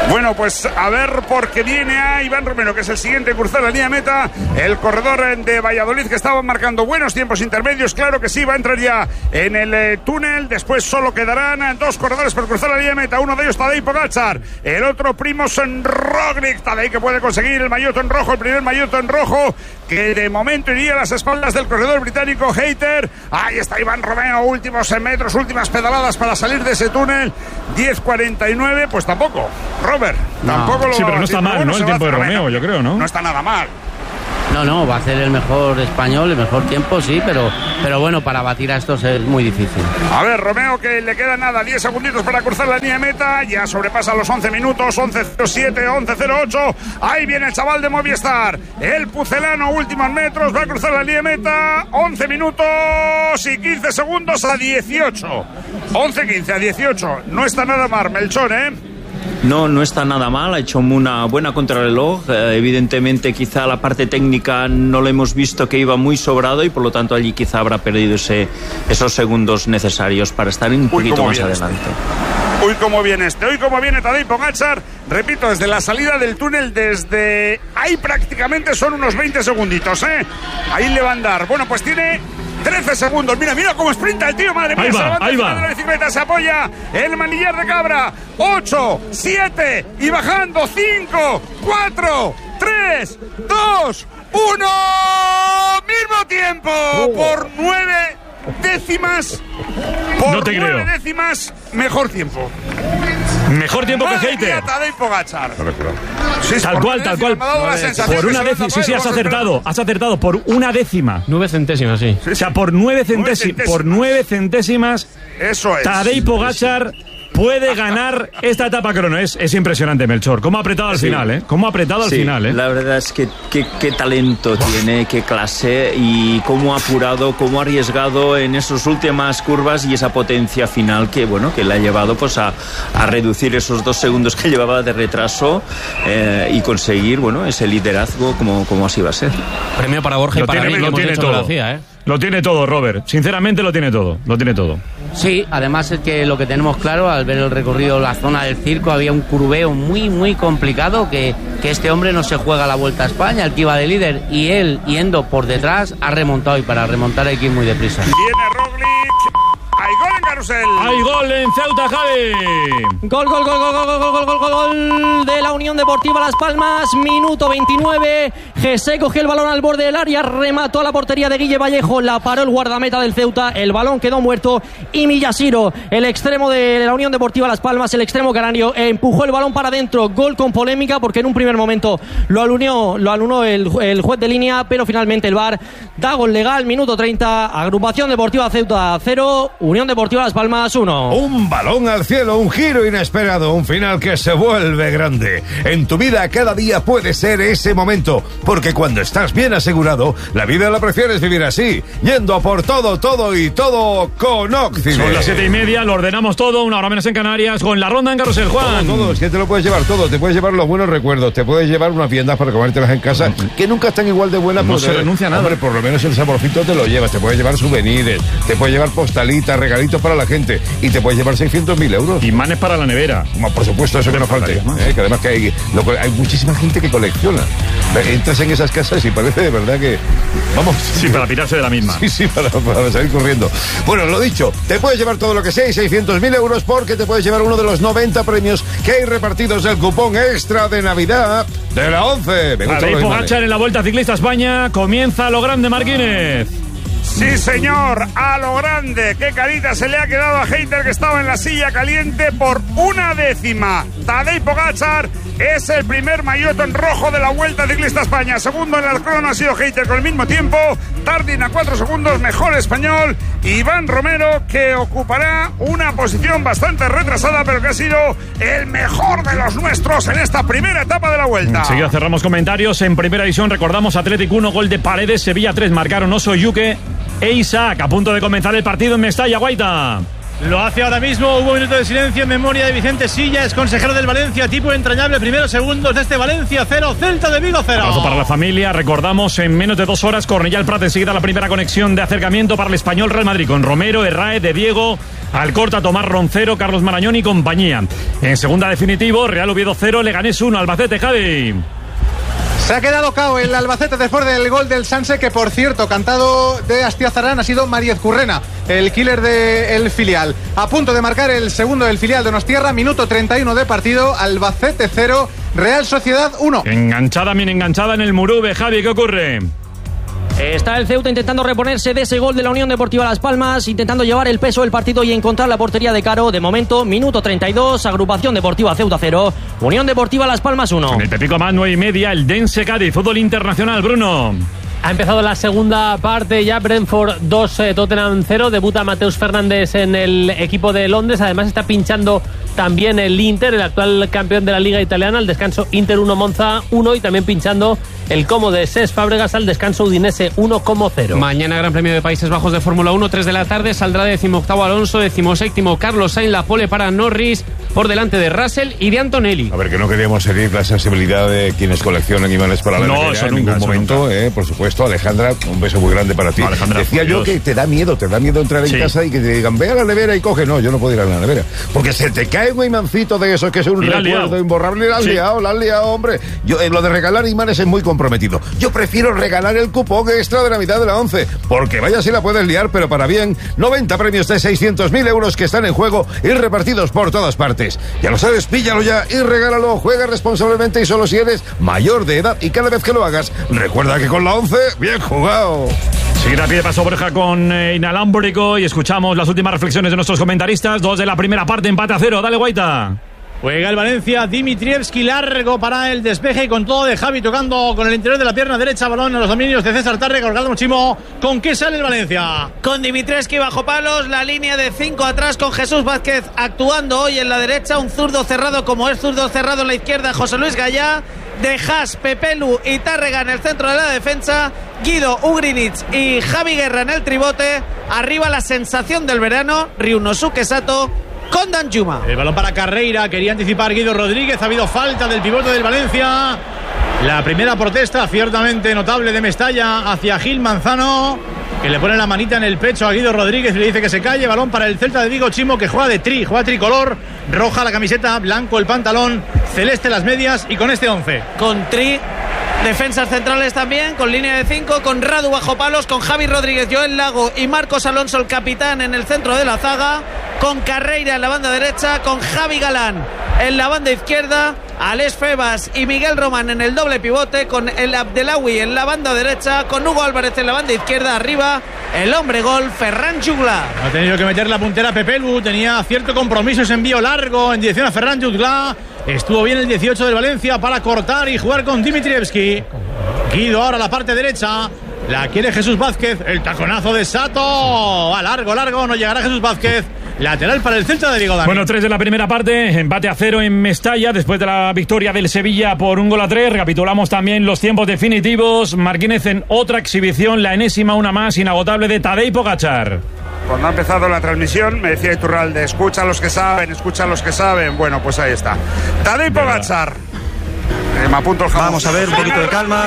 M: Bueno, pues a ver, porque viene a Iván Romero, que es el siguiente en cruzar la línea meta, el corredor de Valladolid, que estaba marcando buenos tiempos intermedios. Claro que sí, va a entrar ya en el eh, túnel. Después solo quedarán dos corredores por cruzar la línea meta. Uno de ellos, Tadej Pogačar, el otro Primož Roglič. Tadej, que puede conseguir el maillot en rojo, el primer maillot en rojo, que de momento iría a las espaldas del corredor británico Hayter. Ahí está Iván Romero, últimos metros, últimas pedaladas para salir de ese túnel. diez cuarenta y nueve, pues tampoco. Robert, no. tampoco lo
C: Sí, pero no está mal,
M: bueno,
C: ¿no? El tiempo de Romeo, yo creo, ¿no?
M: No está nada mal.
P: No, no, va a ser el mejor español, el mejor tiempo, sí, pero, pero bueno, para batir a estos es muy difícil.
M: A ver, Romeo, que le queda nada, diez segunditos para cruzar la línea de meta, ya sobrepasa los once minutos, once cero siete, once cero ocho, ahí viene el chaval de Movistar, el pucelano, últimos metros, va a cruzar la línea de meta, once minutos y quince segundos a dieciocho, once quince a dieciocho, no está nada mal, Melchor, ¿eh?
L: No, no está nada mal, ha hecho una buena contrarreloj, eh, evidentemente quizá la parte técnica no lo hemos visto, que iba muy sobrado, y por lo tanto allí quizá habrá perdido ese, esos segundos necesarios para estar un poquito más adelante.
M: Este. Uy, cómo viene este, uy, cómo viene Tadej Pogačar, repito, desde la salida del túnel, desde ahí prácticamente son unos veinte segunditos, ¿eh? Ahí le va a andar, bueno, pues tiene trece segundos, mira, mira cómo sprinta el tío, madre mía,
C: ahí
M: se
C: va,
M: levanta
C: ahí
M: encima
C: va.
M: de la bicicleta, se apoya el manillar de cabra, ocho, siete, y bajando, cinco, cuatro, tres, dos, uno, mismo tiempo, oh. por nueve décimas, por
C: no te
M: nueve
C: creo.
M: décimas, mejor tiempo.
C: Mejor tiempo que Hayter.
M: Tadej Pogačar.
C: Sí, tal cual, tal cual. Por una décima, sí, sí, has acertado. Has acertado por una décima.
N: Nueve centésimas, sí.
C: O sea, por nueve centésimas. Por nueve centésimas.
M: Eso es.
C: Tadej Pogačar puede ganar esta etapa crono. Es, es impresionante, Melchor. Cómo ha apretado al sí. final, ¿eh? Cómo ha apretado
L: sí,
C: al final, ¿eh?
L: La verdad es que qué, qué talento tiene, qué clase, y cómo ha apurado, cómo ha arriesgado en esas últimas curvas, y esa potencia final que, bueno, que le ha llevado pues a, a reducir esos dos segundos que llevaba de retraso eh, y conseguir, bueno, ese liderazgo como, como así va a ser.
N: Premio para Borja y para mí, que hemos hecho
C: todo.
N: Que lo hacía, ¿eh?
C: Lo tiene todo, Robert. Sinceramente lo tiene todo. Lo tiene todo.
P: Sí, además es que lo que tenemos claro al ver el recorrido, la zona del circo, había un curveo muy, muy complicado, que, que este hombre no se juega la Vuelta a España, el que iba de líder, y él, yendo por detrás, ha remontado, y para remontar hay que ir muy deprisa.
M: Viene Roglič. Hay gol en Carrusel.
C: Hay gol en Ceuta, Javi.
O: Gol, gol, gol, gol, gol, gol, gol, gol, gol, gol de la Unión Deportiva Las Palmas. Minuto veintinueve. José cogió el balón al borde del área, remató a la portería de Guille Vallejo, la paró el guardameta del Ceuta, el balón quedó muerto, y Millasiro, el extremo de la Unión Deportiva Las Palmas, el extremo canario, empujó el balón para adentro. Gol con polémica, porque en un primer momento lo alunó, lo alunó el, el juez de línea, pero finalmente el V A R da gol legal. Minuto treinta. Agrupación Deportiva Ceuta cero, Unión Deportiva Las Palmas uno.
I: Un balón al cielo, un giro inesperado, un final que se vuelve grande. En tu vida cada día puede ser ese momento, porque cuando estás bien asegurado, la vida la prefieres vivir así, yendo a por todo, todo y todo con Occident.
C: Son las siete y media, lo ordenamos todo, una hora menos en Canarias, con la ronda en Carrusel, Juan.
I: Todo, todo, es que te lo puedes llevar todo, te puedes llevar los buenos recuerdos, te puedes llevar unas viandas para comértelas en casa, que nunca están igual de buenas.
C: No se renuncia a nada.
I: Hombre, por lo menos el saborcito te lo llevas, te puedes llevar souvenirs, te puedes llevar postalitas, regalitos para la gente, y te puedes llevar seiscientos mil euros.
C: Imanes para la nevera.
I: Bueno, por supuesto, eso que no falte. ¿eh? Que además que hay, lo, hay muchísima gente que colecciona. Entras en esas casas y parece de verdad que... Vamos.
C: Sí, para pirarse de la misma.
I: Sí, sí, para, para salir corriendo. Bueno, lo dicho, te puedes llevar todo lo que sea y seiscientos mil euros, porque te puedes llevar uno de los noventa premios que hay repartidos del cupón extra de Navidad de la once.
C: Tadej Pogačar en la Vuelta Ciclista España. Comienza lo grande, Marquínez.
M: Sí, señor, a lo grande. Qué carita se le ha quedado a Hayter, que estaba en la silla caliente por una décima. Tadej Pogačar es el primer maillot en rojo de la Vuelta Ciclista España. Segundo en la crono ha sido Hayter con el mismo tiempo. Tardin a cuatro segundos, mejor español. Iván Romero, que ocupará una posición bastante retrasada, pero que ha sido el mejor de los nuestros en esta primera etapa de la Vuelta.
C: Enseguida cerramos comentarios. En primera división recordamos Atlético uno, gol de Paredes, Sevilla tres, marcaron Oso Yuque e Isaac. A punto de comenzar el partido en Mestalla, Guaita.
T: Lo hace ahora mismo. Hubo un minuto de silencio en memoria de Vicente Silla, es consejero del Valencia, tipo entrañable. Primeros segundos de este Valencia cero, Celta de Vigo cero.
C: Abrazo para la familia. Recordamos, en menos de dos horas, Cornellà Prat, enseguida la primera conexión de acercamiento para el Español Real Madrid, con Romero, Herráez, De Diego, Alcorta, Tomás Roncero, Carlos Marañón y compañía. En segunda definitivo, Real Oviedo cero, Leganés uno, Albacete. Javi.
H: Se ha quedado cao el Albacete después del gol del Sanse, que por cierto, cantado de Astiazarán, ha sido Mariez Currena, el killer del filial. A punto de marcar el segundo del filial de Donostierra, minuto treinta y uno de partido, Albacete cero, Real Sociedad uno.
C: Enganchada, bien enganchada en el Murube. Javi, ¿qué ocurre?
O: Está el Ceuta intentando reponerse de ese gol de la Unión Deportiva Las Palmas, intentando llevar el peso del partido y encontrar la portería de Caro. De momento, minuto treinta y dos, Agrupación Deportiva Ceuta cero, Unión Deportiva Las Palmas uno.
C: En el Pepico más nueve y media, el Dense Cádiz, fútbol internacional, Bruno.
V: Ha empezado la segunda parte ya, Brentford dos, eh, Tottenham cero, debuta Mateus Fernández en el equipo de Londres, además está pinchando también el Inter, el actual campeón de la Liga Italiana, al descanso Inter uno, Monza uno, y también pinchando el Como de Cesc Fábregas al descanso Udinese uno cero.
N: Mañana Gran Premio de Países Bajos de Fórmula uno, tres de la tarde, saldrá decimoctavo Alonso, decimoséptimo Carlos Sainz, la pole para Norris, por delante de Russell y de Antonelli.
I: A ver, que no queríamos herir la sensibilidad de quienes coleccionan imanes para la
C: no,
I: nevera
C: eso
I: en
C: nunca,
I: ningún momento, eh, por supuesto. Alejandra, un beso muy grande para ti.
C: No, Alejandra,
I: decía yo
C: Dios.
I: que te da miedo, te da miedo entrar en
C: sí.
I: casa y que te digan, ve a la nevera y coge. No, yo no puedo ir a la nevera, porque se te cae un imancito de eso que es un recuerdo imborrable. La has
C: sí.
I: liado, la has liado, hombre. Yo, eh, lo de regalar imanes es muy comprometido. Yo prefiero regalar el cupón extra de Navidad de la once, porque vaya si la puedes liar, pero para bien. noventa premios de seiscientos mil euros que están en juego y repartidos por todas partes. Ya lo sabes, píllalo ya y regálalo. Juega responsablemente y solo si eres mayor de edad, y cada vez que lo hagas, recuerda que con la once, bien jugado.
C: Seguir a pie de paso Borja con eh, inalámbrico, y escuchamos las últimas reflexiones de nuestros comentaristas. Dos de la primera parte, empate a cero. Dale, Guaita.
T: Juega el Valencia, Dimitrievski largo para el despeje y con todo de Javi tocando con el interior de la pierna derecha, balón en los dominios de César Tárrega, colgado muchísimo. ¿Con qué sale el Valencia?
B: Con Dimitrievski bajo palos, la línea de cinco atrás con Jesús Vázquez actuando hoy en la derecha, un zurdo cerrado como es zurdo cerrado en la izquierda, José Luis Gallá. De Haas, Pepelu y Tárrega en el centro de la defensa, Guido, Ugrinic y Javi Guerra en el tribote. Arriba la sensación del verano, Ryunosuke Sato con Danjuma.
T: El balón para Carreira, quería anticipar Guido Rodríguez, ha habido falta del pivote del Valencia. La primera protesta ciertamente notable de Mestalla hacia Gil Manzano, que le pone la manita en el pecho a Guido Rodríguez y le dice que se calle. Balón para el Celta de Vigo, Chimo, que juega de tri, juega tricolor, roja la camiseta, blanco el pantalón, celeste las medias, y con este once.
B: Con tri, defensas centrales también, con línea de cinco, con Radu bajo palos, con Javi Rodríguez, Joel Lago y Marcos Alonso, el capitán, en el centro de la zaga, con Carreira en la banda derecha, con Javi Galán en la banda izquierda, Alex Febas y Miguel Román en el doble pivote, con el Abdelawi en la banda derecha, con Hugo Álvarez en la banda izquierda. Arriba el hombre gol, Ferran Jugla.
T: Ha tenido que meter la puntera Pepelu, tenía cierto compromiso, ese envío largo en dirección a Ferran Jugla. Estuvo bien el dieciocho del Valencia para cortar y jugar con Dimitrievski. Guido ahora a la parte derecha, la quiere Jesús Vázquez, el taconazo de Sato, a largo, largo, no llegará Jesús Vázquez. Lateral para el Celta de Vigo. Dani.
C: Bueno, tres de la primera parte, empate a cero en Mestalla, después de la victoria del Sevilla por un gol a tres. Recapitulamos también los tiempos definitivos. Martínez en otra exhibición, la enésima, una más, inagotable, de Tadej Pogačar.
M: Cuando ha empezado la transmisión me decía Iturralde, escucha a los que saben, escucha a los que saben. Bueno, pues ahí está. Tadej Pogačar. Eh, me apunto el jamón.
J: Vamos a ver, un poquito de calma.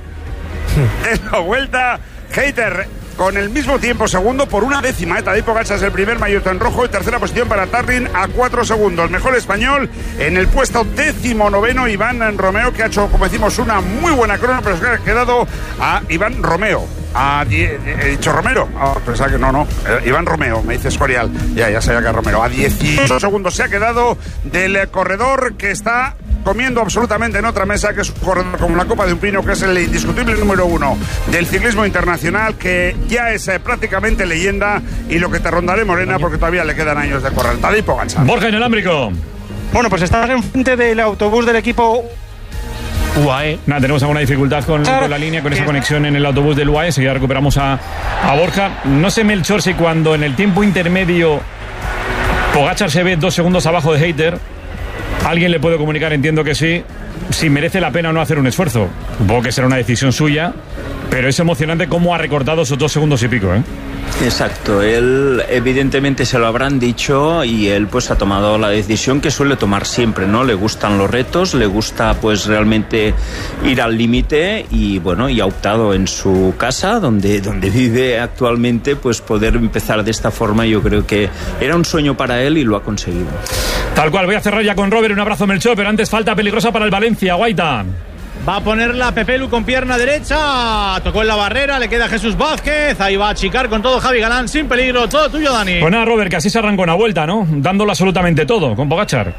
M: Es la vuelta. Hater con el mismo tiempo, segundo por una décima. Tadej Pogačar es el primer maillot en rojo, y tercera posición para Tarrin a cuatro segundos. Mejor español en el puesto décimo noveno, Iván Romeo, que ha hecho, como decimos, una muy buena crono, pero se ha quedado a Iván Romeo. A die, he dicho Romero, oh, pensaba que no, no, eh, Iván Romeo, me dice Escorial, ya, ya sabía que es Romero. A dieciocho segundos se ha quedado del eh, corredor que está comiendo absolutamente en otra mesa, que es un corredor como la copa de un pino, que es el indiscutible número uno del ciclismo internacional, que ya es eh, prácticamente leyenda, y lo que te rondaré, Morena, porque todavía le quedan años de correr. Tadej Pogačar.
C: Borja inalámbrico.
J: Bueno, pues estás enfrente del autobús del equipo U A E.
C: Nada, tenemos alguna dificultad con, con la línea, con esa conexión en el autobús del U A E. Enseguida recuperamos a, a Borja. No sé, Melchor, si cuando en el tiempo intermedio Pogačar se ve dos segundos abajo de Hater, alguien le puede comunicar, entiendo que sí, si merece la pena o no hacer un esfuerzo. Supongo que será una decisión suya, pero es emocionante cómo ha recortado esos dos segundos y pico, ¿eh?
L: Exacto, él evidentemente se lo habrán dicho y él pues ha tomado la decisión que suele tomar siempre, ¿no? Le gustan los retos, le gusta pues realmente ir al límite y bueno, y ha optado en su casa donde, donde vive actualmente pues poder empezar de esta forma. Yo creo que era un sueño para él y lo ha conseguido.
C: Tal cual, voy a cerrar ya con Robert, un abrazo Melchor, pero antes falta peligrosa para el Valencia, Guaita.
B: Va a ponerla Pepelu con pierna derecha. Tocó en la barrera, le queda Jesús Vázquez. Ahí va a achicar con todo Javi Galán, sin peligro. Todo tuyo, Dani.
C: Pues nada, Robert, que así se arrancó una vuelta, ¿no? Dándolo absolutamente todo con Pogačar.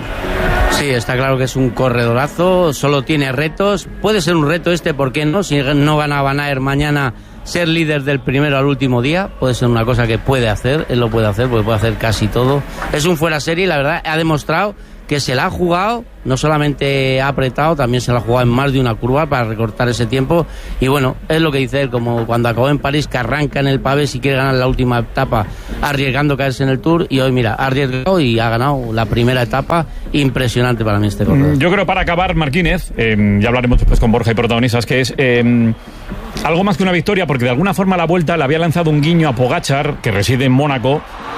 P: Sí, está claro que es un corredorazo. Solo tiene retos. Puede ser un reto este, ¿por qué no? Si no gana Van Aert mañana, ser líder del primero al último día. Puede ser una cosa que puede hacer. Él lo puede hacer porque puede hacer casi todo. Es un fuera serie y la verdad ha demostrado que se la ha jugado, no solamente ha apretado, también se la ha jugado en más de una curva para recortar ese tiempo. Y bueno, es lo que dice él, como cuando acabó en París, que arranca en el pavé si quiere ganar la última etapa, arriesgando caerse en el Tour. Y hoy, mira, ha arriesgado y ha ganado la primera etapa. Impresionante para mí este corredor.
C: Yo creo, para acabar, Marquínez, eh, ya hablaremos después con Borja y protagonistas, que es eh, algo más que una victoria, porque de alguna forma la Vuelta le había lanzado un guiño a Pogačar, que reside en Mónaco,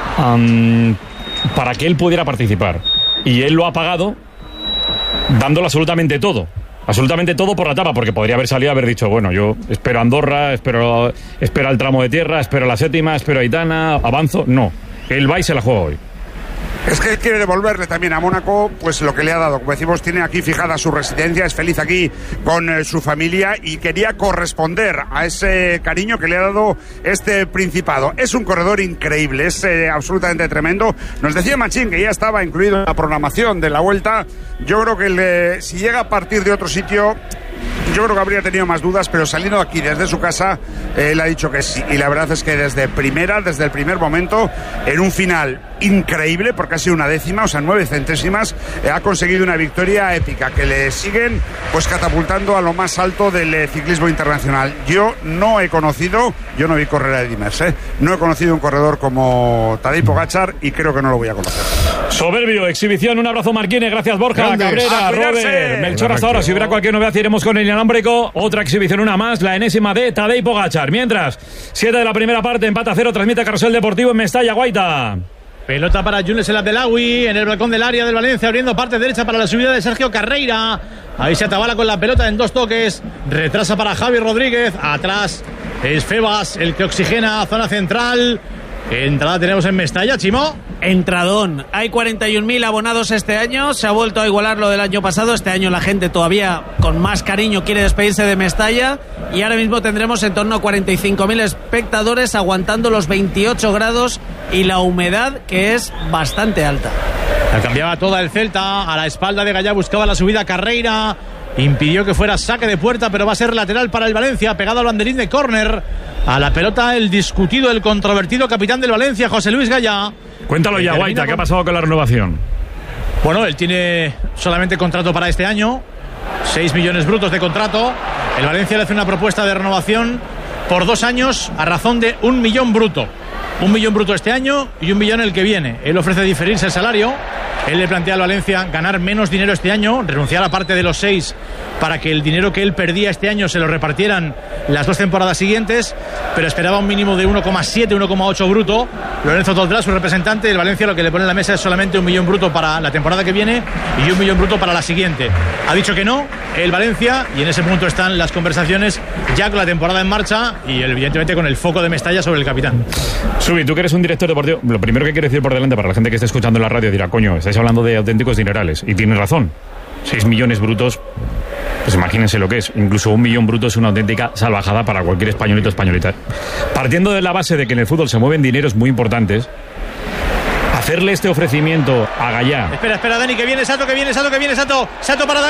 C: um, para que él pudiera participar. Y él lo ha pagado dándolo absolutamente todo. Absolutamente todo por la etapa, porque podría haber salido a haber dicho, bueno, yo espero Andorra, espero, espero el tramo de tierra, espero la séptima, espero Aitana, avanzo. No, él va y se la juega hoy.
M: Es que quiere devolverle también a Mónaco pues lo que le ha dado. Como decimos, tiene aquí fijada su residencia, es feliz aquí con eh, su familia y quería corresponder a ese cariño que le ha dado este Principado. Es un corredor increíble, es eh, absolutamente tremendo. Nos decía Machín que ya estaba incluido en la programación de la Vuelta. Yo creo que le, si llega a partir de otro sitio, yo creo que habría tenido más dudas, pero saliendo aquí desde su casa, eh, él ha dicho que sí. Y la verdad es que desde primera, desde el primer momento, en un final increíble, porque ha sido una décima, o sea, nueve centésimas, eh, ha conseguido una victoria épica, que le siguen pues catapultando a lo más alto del eh, ciclismo internacional. Yo no he conocido, yo no vi correr a Eddy Merckx, eh, no he conocido un corredor como Tadej Pogačar y creo que no lo voy a conocer.
C: Soberbio, exhibición, un abrazo Marquínez, gracias Borja,
M: Grandes.
C: Cabrera, Robert, Melchor hasta ahora. Si hubiera cualquier novedad iremos con el inalámbrico. Otra exhibición, una más, la enésima de Tadej Pogačar. Mientras, siete de la primera parte, empate a cero, transmite Carrusel Deportivo en Mestalla, Guaita.
B: Pelota para Jules El Abdelawi en el balcón del área del Valencia, abriendo parte derecha para la subida de Sergio Carreira. Ahí se atabala con la pelota en dos toques. Retrasa para Javi Rodríguez. Atrás es Febas el que oxigena zona central. Entrada tenemos en Mestalla, Chimo.
D: Entradón. Hay cuarenta y un mil abonados este año. Se ha vuelto a igualar lo del año pasado. Este año la gente todavía con más cariño quiere despedirse de Mestalla. Y ahora mismo tendremos en torno a cuarenta y cinco mil espectadores aguantando los veintiocho grados y la humedad, que es bastante alta.
B: La cambiaba toda el Celta. A la espalda de Gallá buscaba la subida Carreira. Impidió que fuera saque de puerta, pero va a ser lateral para el Valencia, pegado al banderín de córner. A la pelota el discutido, el controvertido capitán del Valencia, José Luis Gallá.
C: Cuéntalo ya, Guaita, con... ¿qué ha pasado con la renovación?
B: Bueno, él tiene solamente contrato para este año, seis millones brutos de contrato. El Valencia le hace una propuesta de renovación por dos años a razón de un millón bruto. Un millón bruto este año y un millón el que viene. Él ofrece diferirse el salario. Él le plantea al Valencia ganar menos dinero este año, renunciar a parte de los seis para que el dinero que él perdía este año se lo repartieran las dos temporadas siguientes, pero esperaba un mínimo de uno coma siete, uno coma ocho bruto. Lorenzo Toldrá, su representante, el Valencia lo que le pone en la mesa es solamente un millón bruto para la temporada que viene y un millón bruto para la siguiente. Ha dicho que no, el Valencia, y en ese punto están las conversaciones ya con la temporada en marcha y evidentemente con el foco de Mestalla sobre el capitán.
C: Subi, tú que eres un director deportivo, lo primero que quiero decir por delante para la gente que esté escuchando en la radio dirá, coño, estáis hablando de auténticos dinerales, y tienes razón. seis millones brutos, pues imagínense lo que es. Incluso un millón bruto es una auténtica salvajada para cualquier españolito españolita. Partiendo de la base de que en el fútbol se mueven dineros muy importantes, hacerle este ofrecimiento a Gallá.
B: Espera, espera, Dani, que viene Sato, que viene Sato, que viene Sato. Sato para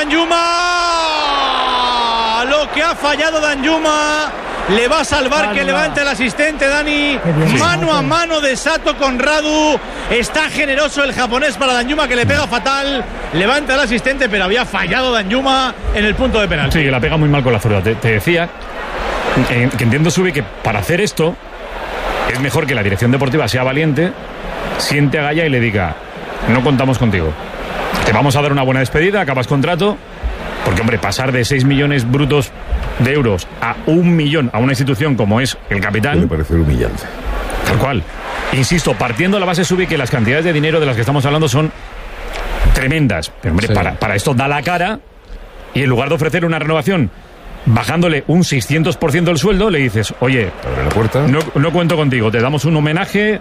B: Danjuma. Lo que ha fallado Danjuma. Le va a salvar que levante el asistente, Dani. Mano a mano de Sato con Radu. Está generoso el japonés para Danjuma, que le pega fatal. Levanta el asistente, pero había fallado Danjuma en el punto de penalti.
C: Sí, la pega muy mal con la zurda. Te, te decía eh, que entiendo, Subi, que para hacer esto es mejor que la dirección deportiva sea valiente, siente a Gallá y le diga: no contamos contigo. Te vamos a dar una buena despedida, acabas contrato, Porque, hombre, pasar de seis millones brutos de euros a un millón a una institución como es el Capitán...
I: Me parece humillante.
C: Tal cual. Insisto, partiendo de la base sube que las cantidades de dinero de las que estamos hablando son tremendas. Pero, hombre, sí. para, para esto da la cara y en lugar de ofrecer una renovación bajándole un seiscientos por ciento del sueldo, le dices, oye,
I: abre la puerta.
C: No, no cuento contigo, te damos un homenaje...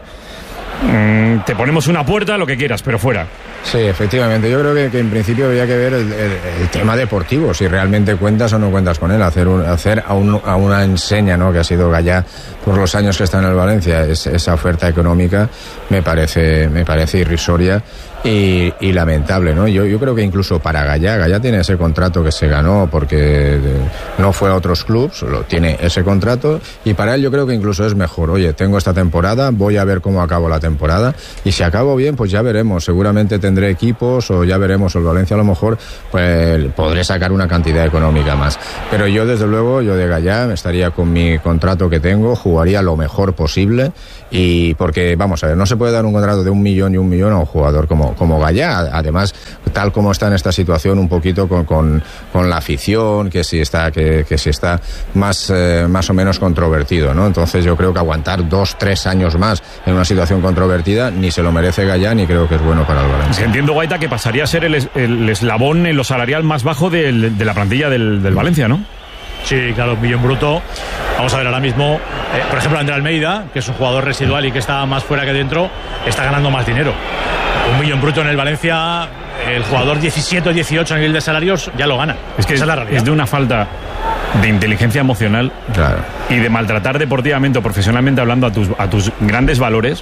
C: Mm, te ponemos una puerta, lo que quieras, pero fuera.
W: Sí, efectivamente. Yo creo que, que en principio habría que ver el, el, el tema deportivo, si realmente cuentas o no cuentas con él. Hacer, un, hacer a, un, a una enseña, ¿no?, que ha sido Gallá por los años que está en el Valencia, es, esa oferta económica me parece, me parece irrisoria y, y lamentable, ¿no? Yo, yo creo que incluso para Gallá, Gallá tiene ese contrato que se ganó porque no fue a otros clubes, solo tiene ese contrato y para él yo creo que incluso es mejor. Oye, tengo esta temporada, voy a ver cómo acabo la temporada y si acabo bien, pues ya veremos. Seguramente tendré equipos o ya veremos. El Valencia a lo mejor pues podré sacar una cantidad económica más. Pero yo desde luego, yo de Gallá estaría con mi contrato que tengo, jugaría lo mejor posible y porque, vamos a ver, no se puede dar un contrato de un millón y un millón a un jugador como como Gallá, además tal como está en esta situación un poquito con, con, con la afición, que si está que, que si está más eh, más o menos controvertido, ¿no? Entonces yo creo que aguantar dos, tres años más en una situación controvertida ni se lo merece Gallá ni creo que es bueno para el Valencia.
C: Entiendo, Guaita, que pasaría a ser el, el eslabón en lo salarial más bajo del, de la plantilla del, del Valencia, ¿no?
T: Sí, claro, un millón bruto. Vamos a ver ahora mismo, eh, por ejemplo, André Almeida, que es un jugador residual y que está más fuera que dentro, está ganando más dinero. Un millón bruto en el Valencia, el jugador diecisiete o dieciocho a nivel de salarios ya lo gana.
C: Es que
T: Esa
C: es,
T: es la realidad.
C: Es de una falta de inteligencia emocional, claro, y de maltratar deportivamente o profesionalmente hablando a tus, a tus grandes valores.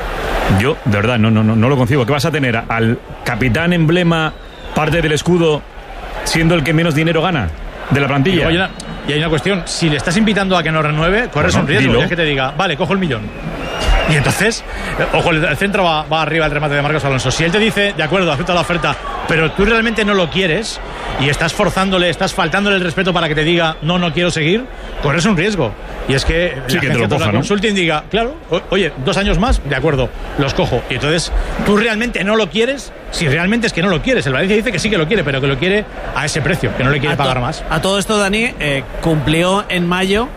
C: Yo, de verdad, no, no, no, no lo concibo. ¿Qué vas a tener? ¿Al capitán emblema, parte del escudo, siendo el que menos dinero gana de la plantilla?
T: Y, hay una, y hay una cuestión, si le estás invitando a que no renueve, corres bueno, un riesgo,
C: dilo.
T: Es que te diga, vale, cojo el millón. Y entonces, ojo, el centro va, va arriba el remate de Marcos Alonso. Si él te dice, de acuerdo, acepta la oferta, pero tú realmente no lo quieres y estás forzándole, estás faltándole el respeto para que te diga, no, no quiero seguir, corres un riesgo. Y es que
C: sí,
T: la
C: que
T: agencia
C: te lo coja,
T: la
C: ¿no?
T: consulting diga, claro, o, oye, dos años más, de acuerdo, los cojo. Y entonces, tú realmente no lo quieres, si realmente es que no lo quieres. El Valencia dice que sí que lo quiere, pero que lo quiere a ese precio, que no le quiere
B: a
T: pagar
B: to-
T: más.
B: A todo esto, Dani, eh, cumplió en mayo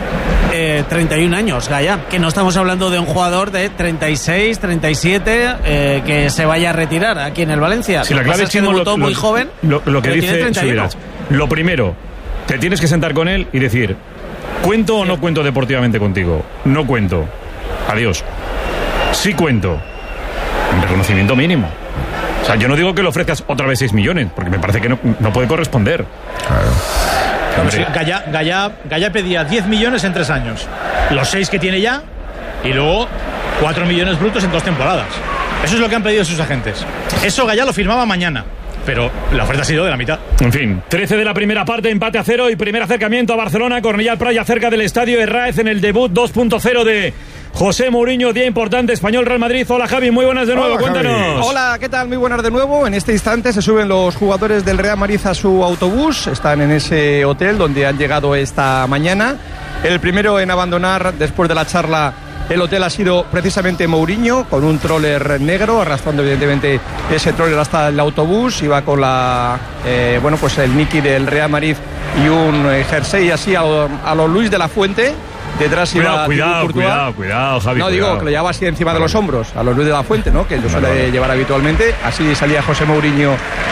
B: Eh, treinta y un años, Gallá, que no estamos hablando de un jugador de treinta y seis, treinta y siete eh, que se vaya a retirar aquí en el Valencia.
C: Si la clave
B: es que
C: Chimo,
B: debutó
C: lo,
B: muy
C: lo,
B: joven,
C: lo, lo que dice Subirats, lo primero, te tienes que sentar con él y decir, ¿cuento o no cuento deportivamente contigo? No cuento, adiós. Sí cuento, un reconocimiento mínimo. O sea, yo no digo que le ofrezcas otra vez seis millones, porque me parece que no, no puede corresponder.
W: Claro.
T: Sí, Gallá, Gallá, Gallá pedía diez millones en tres años, los seis que tiene ya, y luego cuatro millones brutos en dos temporadas. Eso es lo que han pedido sus agentes. Eso Gallá lo firmaba mañana, pero la oferta ha sido de la mitad.
C: En fin, trece de la primera parte, empate a cero y primer acercamiento a Barcelona. Cornellà Praia cerca del estadio Herráez en el debut dos punto cero de José Mourinho, día importante, Español Real Madrid. Hola Javi, muy buenas de nuevo,
E: Hola,
C: cuéntanos.
E: Javi. Hola, ¿qué tal? Muy buenas de nuevo. En este instante se suben los jugadores del Real Madrid a su autobús. Están en ese hotel donde han llegado esta mañana. El primero en abandonar después de la charla el hotel ha sido precisamente Mourinho, con un troller negro, arrastrando evidentemente ese troller hasta el autobús. Iba con la, eh, bueno, pues el Niki del Real Madrid y un eh, jersey así a lo, a lo Luis de la Fuente. Detrás
C: Cuidado,
E: iba
C: cuidado,
E: Courtois.
C: cuidado, cuidado, Javi.
E: No,
C: cuidado.
E: digo que lo llevaba así encima de los hombros, a los Luis de la Fuente, ¿no? Que lo suele
C: Vale, vale.
E: llevar habitualmente. Así salía José Mourinho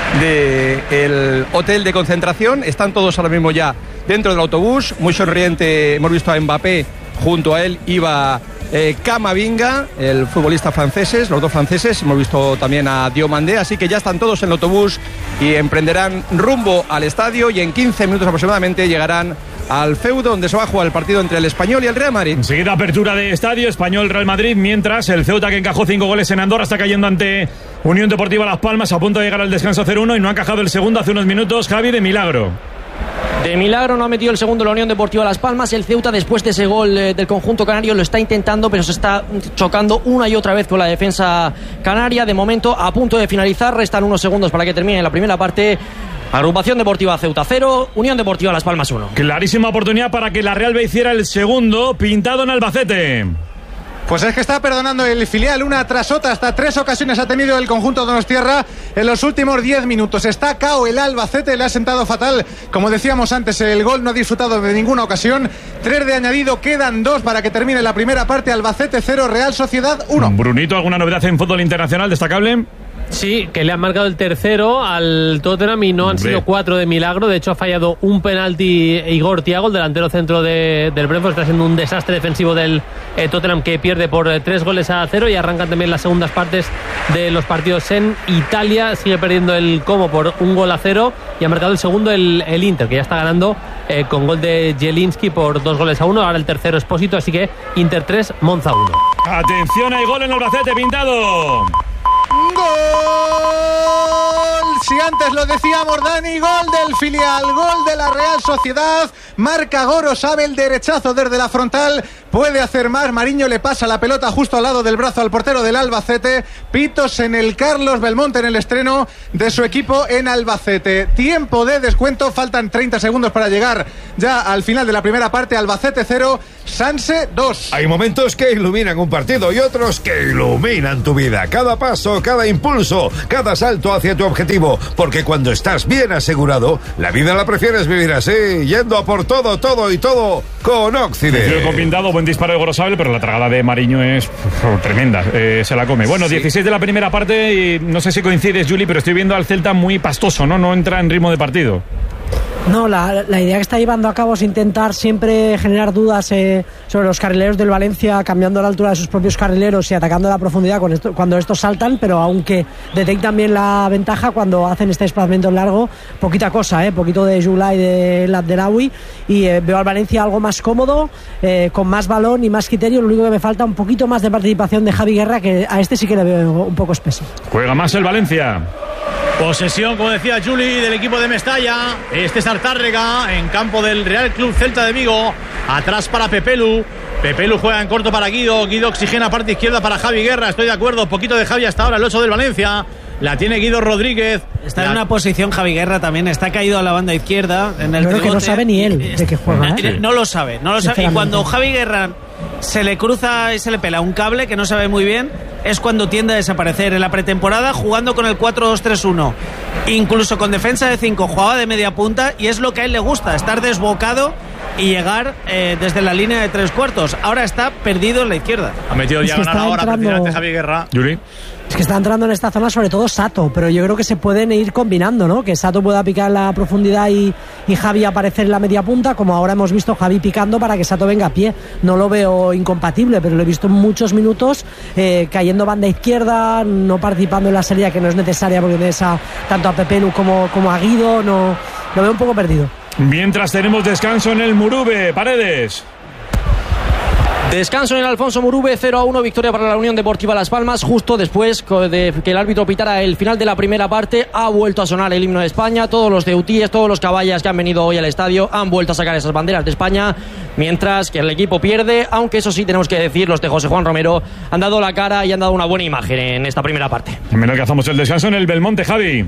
E: del hotel de concentración. Están todos ahora mismo ya dentro del autobús. Muy sonriente, hemos visto a Mbappé, junto a él iba eh, Camavinga, el futbolista franceses, los dos franceses. Hemos visto también a Diomandé, así que ya están todos en el autobús y emprenderán rumbo al estadio y en quince minutos aproximadamente llegarán al feudo donde se va a jugar el partido entre el Español y el Real Madrid.
C: Enseguida apertura de estadio, Español Real Madrid, mientras el Ceuta, que encajó cinco goles en Andorra, está cayendo ante Unión Deportiva Las Palmas, a punto de llegar al descanso cero uno y no ha encajado el segundo hace unos minutos, Javi, de milagro.
O: De milagro no ha metido el segundo la Unión Deportiva Las Palmas. El Ceuta, después de ese gol eh, del conjunto canario, lo está intentando, pero se está chocando una y otra vez con la defensa canaria. De momento, a punto de finalizar, restan unos segundos para que termine la primera parte. Agrupación Deportiva Ceuta cero, Unión Deportiva Las Palmas uno.
C: Clarísima oportunidad para que la Real B hiciera el segundo, pintado en Albacete.
H: Pues es que está perdonando el filial una tras otra, hasta tres ocasiones ha tenido el conjunto donostiarra en los últimos diez minutos. Está cao el Albacete, le ha sentado fatal, como decíamos antes, el gol, no ha disfrutado de ninguna ocasión. Tres de añadido, quedan dos para que termine la primera parte. Albacete cero, Real Sociedad uno.
C: Brunito, ¿alguna novedad en fútbol internacional destacable?
V: Sí, que le han marcado el tercero al Tottenham y no han
C: Hombre.
V: sido cuatro de milagro. De hecho, ha fallado un penalti Igor Thiago, el delantero centro de, del Brentford. Está siendo un desastre defensivo del eh, Tottenham, que pierde por eh, tres goles a cero, y arrancan también las segundas partes de los partidos en Italia. Sigue perdiendo el Como por un gol a cero y ha marcado el segundo el, el Inter, que ya está ganando eh, con gol de Jelinski por dos goles a uno. Ahora el tercero Espósito, así que Inter tres, Monza uno.
C: Atención, hay gol en Albacete, Pintado.
H: ¡Gol! Si antes lo decíamos, Dani, gol del filial, gol de la Real Sociedad. Marca Goro, sabe el derechazo desde la frontal. Puede hacer más. Mariño le pasa la pelota justo al lado del brazo al portero del Albacete. Pitos en el Carlos Belmonte en el estreno de su equipo en Albacete. Tiempo de descuento. Faltan treinta segundos para llegar ya al final de la primera parte. Albacete cero, Sanse dos.
I: Hay momentos que iluminan un partido y otros que iluminan tu vida. Cada paso, cada impulso, cada salto hacia tu objetivo. Porque cuando estás bien asegurado, la vida la prefieres vivir así, yendo a por todo, todo y todo con Occident.
C: Con Pintado, buen disparo de Gorosabel, pero la tragada de Mariño es uf, tremenda. Eh, se la come. Bueno, sí. dieciséis de la primera parte y no sé si coincides, Juli, pero estoy viendo al Celta muy pastoso, ¿no? No entra en ritmo de partido.
A: No, la, la idea que está llevando a cabo es intentar siempre generar dudas eh, sobre los carrileros del Valencia, cambiando la altura de sus propios carrileros y atacando la profundidad con esto, cuando estos saltan, pero aunque detectan bien la ventaja cuando hacen este desplazamiento largo, poquita cosa, eh, poquito de Jula y de Abdelawi, y eh, veo al Valencia algo más cómodo, eh, con más balón y más criterio. Lo único que me falta un poquito más de participación de Javi Guerra, que a este sí que le veo un poco espeso.
C: Juega más el Valencia.
T: Posesión, como decía Juli, del equipo de Mestalla. Este es Artárrega en campo del Real Club Celta de Vigo. Atrás para Pepelu. Pepelu juega en corto para Guido. Guido oxigena parte izquierda para Javi Guerra. Estoy de acuerdo. Poquito de Javi hasta ahora, el ocho del Valencia. La tiene Guido Rodríguez.
D: Está
T: la...
D: en una posición Javi Guerra también. Está caído a la banda izquierda. En el
A: Yo creo que no sabe ni él de qué juega.
D: No, ¿eh? no lo sabe. No lo sabe. Y cuando Javi Guerra se le cruza y se le pela un cable que no sabe muy bien, es cuando tiende a desaparecer. En la pretemporada, jugando con el cuatro dos tres uno, incluso con defensa de cinco, jugaba de media punta, y es lo que a él le gusta, estar desbocado y llegar eh, desde la línea de tres cuartos. Ahora está perdido en la izquierda.
T: Ha metido
A: Es
T: ya
A: que
T: ganar
A: está
T: ahora
A: entrando-
T: precisamente Javi Guerra.
C: Juli.
A: Es que está entrando en esta zona sobre todo Sato, pero yo creo que se pueden ir combinando, ¿no? Que Sato pueda picar en la profundidad y, y Javi aparecer en la media punta, como ahora hemos visto Javi picando para que Sato venga a pie. No lo veo incompatible, pero lo he visto en muchos minutos eh, cayendo banda izquierda, no participando en la salida que no es necesaria porque tienes a, tanto a Pepelu como, como a Guido. No, lo veo un poco perdido.
C: Mientras tenemos descanso en el Murube, Paredes.
O: Descanso en el Alfonso Murube, cero a uno, victoria para la Unión Deportiva Las Palmas. Justo después de que el árbitro pitara el final de la primera parte, ha vuelto a sonar el himno de España. Todos los ceutíes, todos los caballas que han venido hoy al estadio han vuelto a sacar esas banderas de España, mientras que el equipo pierde, aunque eso sí tenemos que decir, los de José Juan Romero han dado la cara y han dado una buena imagen en esta primera parte.
C: Menos que hacemos el descanso en el Belmonte, Javi.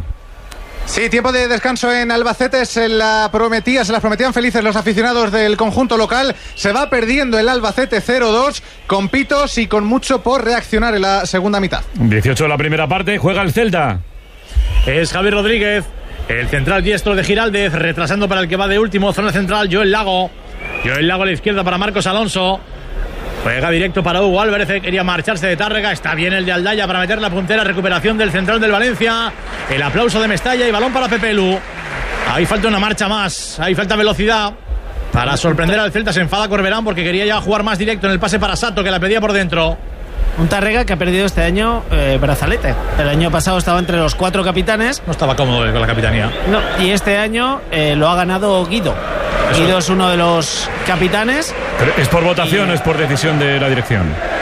H: Sí, tiempo de descanso en Albacete. Se la prometía, se las prometían felices los aficionados del conjunto local. Se va perdiendo el Albacete cero dos, con pitos y con mucho por reaccionar en la segunda mitad.
C: dieciocho de la primera parte, juega el Celta.
T: Es Javi Rodríguez, el central diestro de Giraldez, retrasando para el que va de último, zona central, Joel Lago. Joel Lago a la izquierda para Marcos Alonso. Juega directo para Hugo Álvarez, quería marcharse de Tárrega. Está bien el de Aldaya para meter la puntera. Recuperación del central del Valencia. El aplauso de Mestalla y balón para Pepelu. Ahí falta una marcha más, ahí falta velocidad para sorprender al Celta. Se enfada Corberán porque quería ya jugar más directo en el pase para Sato, que la pedía por dentro.
D: Un Tárrega que ha perdido este año eh, brazalete. El año pasado estaba entre los cuatro capitanes.
T: No estaba cómodo con la capitanía.
D: No, y este año eh, lo ha ganado Guido. Eso. Guido es uno de los capitanes.
C: ¿Pero es por votación y... o es por decisión de la dirección?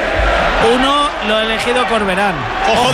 D: Uno lo ha elegido Corberán.
T: ¡Ojo,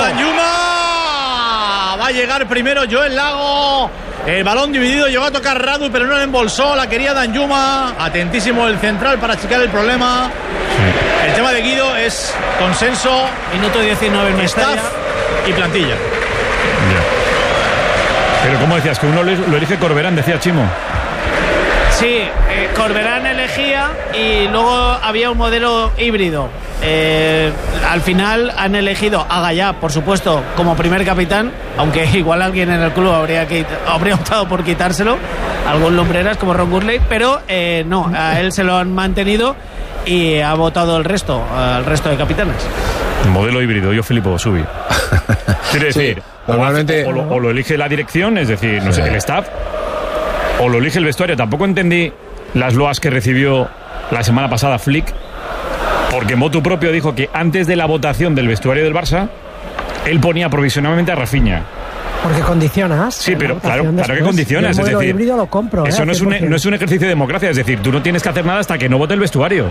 T: Danjuma! Va a llegar primero Joel Lago. El balón dividido, llegó a tocar Radu, pero no le embolsó. La quería Danjuma. Atentísimo el central para achicar el problema. Sí. El tema de Guido es consenso.
D: Minuto diecinueve en
T: staff y plantilla.
C: Yeah. Pero como decías, que uno lo elige Corberán, decía Chimo.
D: Sí, eh, Corberán elegía y luego había un modelo híbrido.
B: eh, al final han elegido a Gallá, por supuesto, como primer capitán, aunque igual alguien en el club habría, que, habría optado por quitárselo, algún lumbreras como Ron Gurley, pero eh, no, a él se lo han mantenido y ha votado el resto, al resto de capitanes.
C: Modelo híbrido, yo Filipo Subi. Quiere decir,
W: sí, normalmente
C: o, o, lo, o lo elige la dirección, es decir, no sí. sé, el staff, o lo elige el vestuario. Tampoco entendí las loas que recibió la semana pasada Flick, porque motu propio dijo que antes de la votación del vestuario del Barça, él ponía provisionalmente a Rafinha.
A: Porque condicionas.
C: Sí, pero claro, claro que condicionas.
A: El
C: es decir,
A: híbrido lo compro,
C: eso
A: ¿eh?
C: no, es un, no es un ejercicio de democracia. Es decir, tú no tienes que hacer nada hasta que no vote el vestuario.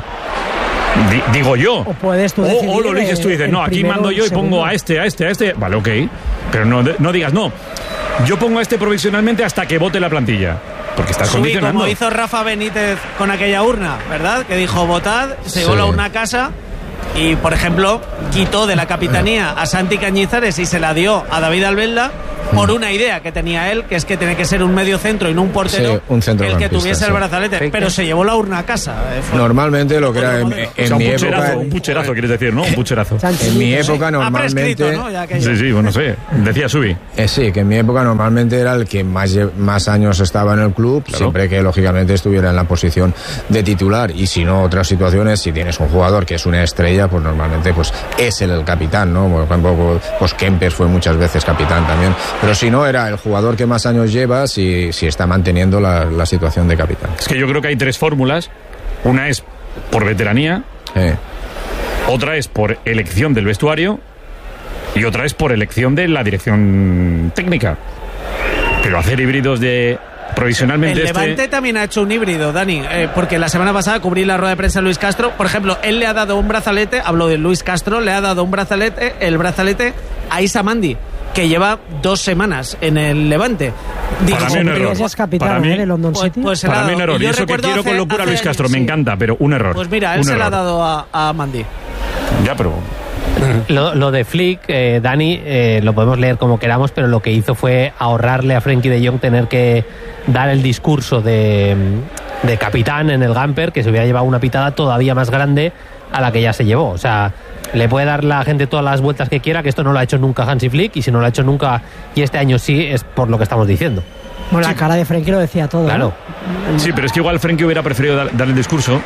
C: Di, digo yo.
A: O puedes tú
C: o, o lo eliges tú y dices, no, aquí mando yo y pongo a este, a este, a este. Vale, ok. Pero no, no digas, no. Yo pongo a este provisionalmente hasta que vote la plantilla. Porque estás
B: Subí,
C: condicionando.
B: como hizo Rafa Benítez con aquella urna, ¿verdad? Que dijo, votad, se llevó sí. la urna a casa. Y, por ejemplo, quitó de la capitanía a Santi Cañizares y se la dio a David Albelda por una idea que tenía él, que es que tiene que ser un medio centro y no un portero,
W: sí, un
B: el que tuviese
W: sí.
B: el brazalete, pero se llevó la urna a casa.
W: Eh, Normalmente lo que era en, en,
C: o sea, un
W: mi
C: pucherazo,
W: época...
C: Un pucherazo, quieres decir, ¿no? Un pucherazo.
W: En mi época normalmente...
B: ¿no?
C: Sí, sí, bueno, sé, decía Subi.
W: Eh, sí, que en mi época normalmente era el que más, más años estaba en el club, claro. siempre que lógicamente estuviera en la posición de titular. Y si no, otras situaciones, si tienes un jugador que es una estrella, pues normalmente pues es el, el capitán, ¿no? Por ejemplo, pues Kempes fue muchas veces capitán también. Pero si no, era el jugador que más años lleva si, si está manteniendo la, la situación de capitán.
C: Es que yo creo que hay tres fórmulas. Una es por veteranía,
W: eh.
C: otra es por elección del vestuario y otra es por elección de la dirección técnica. Pero hacer híbridos de provisionalmente...
B: El Levante
C: este...
B: también ha hecho un híbrido, Dani, eh, porque la semana pasada cubrí la rueda de prensa de Luis Castro. Por ejemplo, él le ha dado un brazalete, hablo de Luis Castro, le ha dado un brazalete, el brazalete a Issa Mandi, que lleva dos semanas en el Levante.
C: Digo, para mí un error.
A: Es capitán,
C: para mí,
A: ¿eh? de London
B: pues,
A: City.
B: Pues
C: para mí un error. Y, y eso que quiero hace, con locura a Luis Castro, años, me encanta, pero un error.
B: Pues mira, él
C: un
B: se
C: error.
B: la ha dado a, a Mandi.
C: Ya, pero...
V: Lo, lo de Flick, eh, Dani, eh, lo podemos leer como queramos, pero lo que hizo fue ahorrarle a Frenkie de Jong tener que dar el discurso de, de capitán en el Gamper, que se hubiera llevado una pitada todavía más grande a la que ya se llevó. O sea, le puede dar la gente todas las vueltas que quiera, que esto no lo ha hecho nunca Hansi Flick, y si no lo ha hecho nunca y este año sí, es por lo que estamos diciendo.
A: Bueno,
V: sí.
A: La cara de Frenkie lo decía todo.
V: Claro.
A: ¿no?
C: Sí, pero es que igual Frenkie hubiera preferido dar, dar el discurso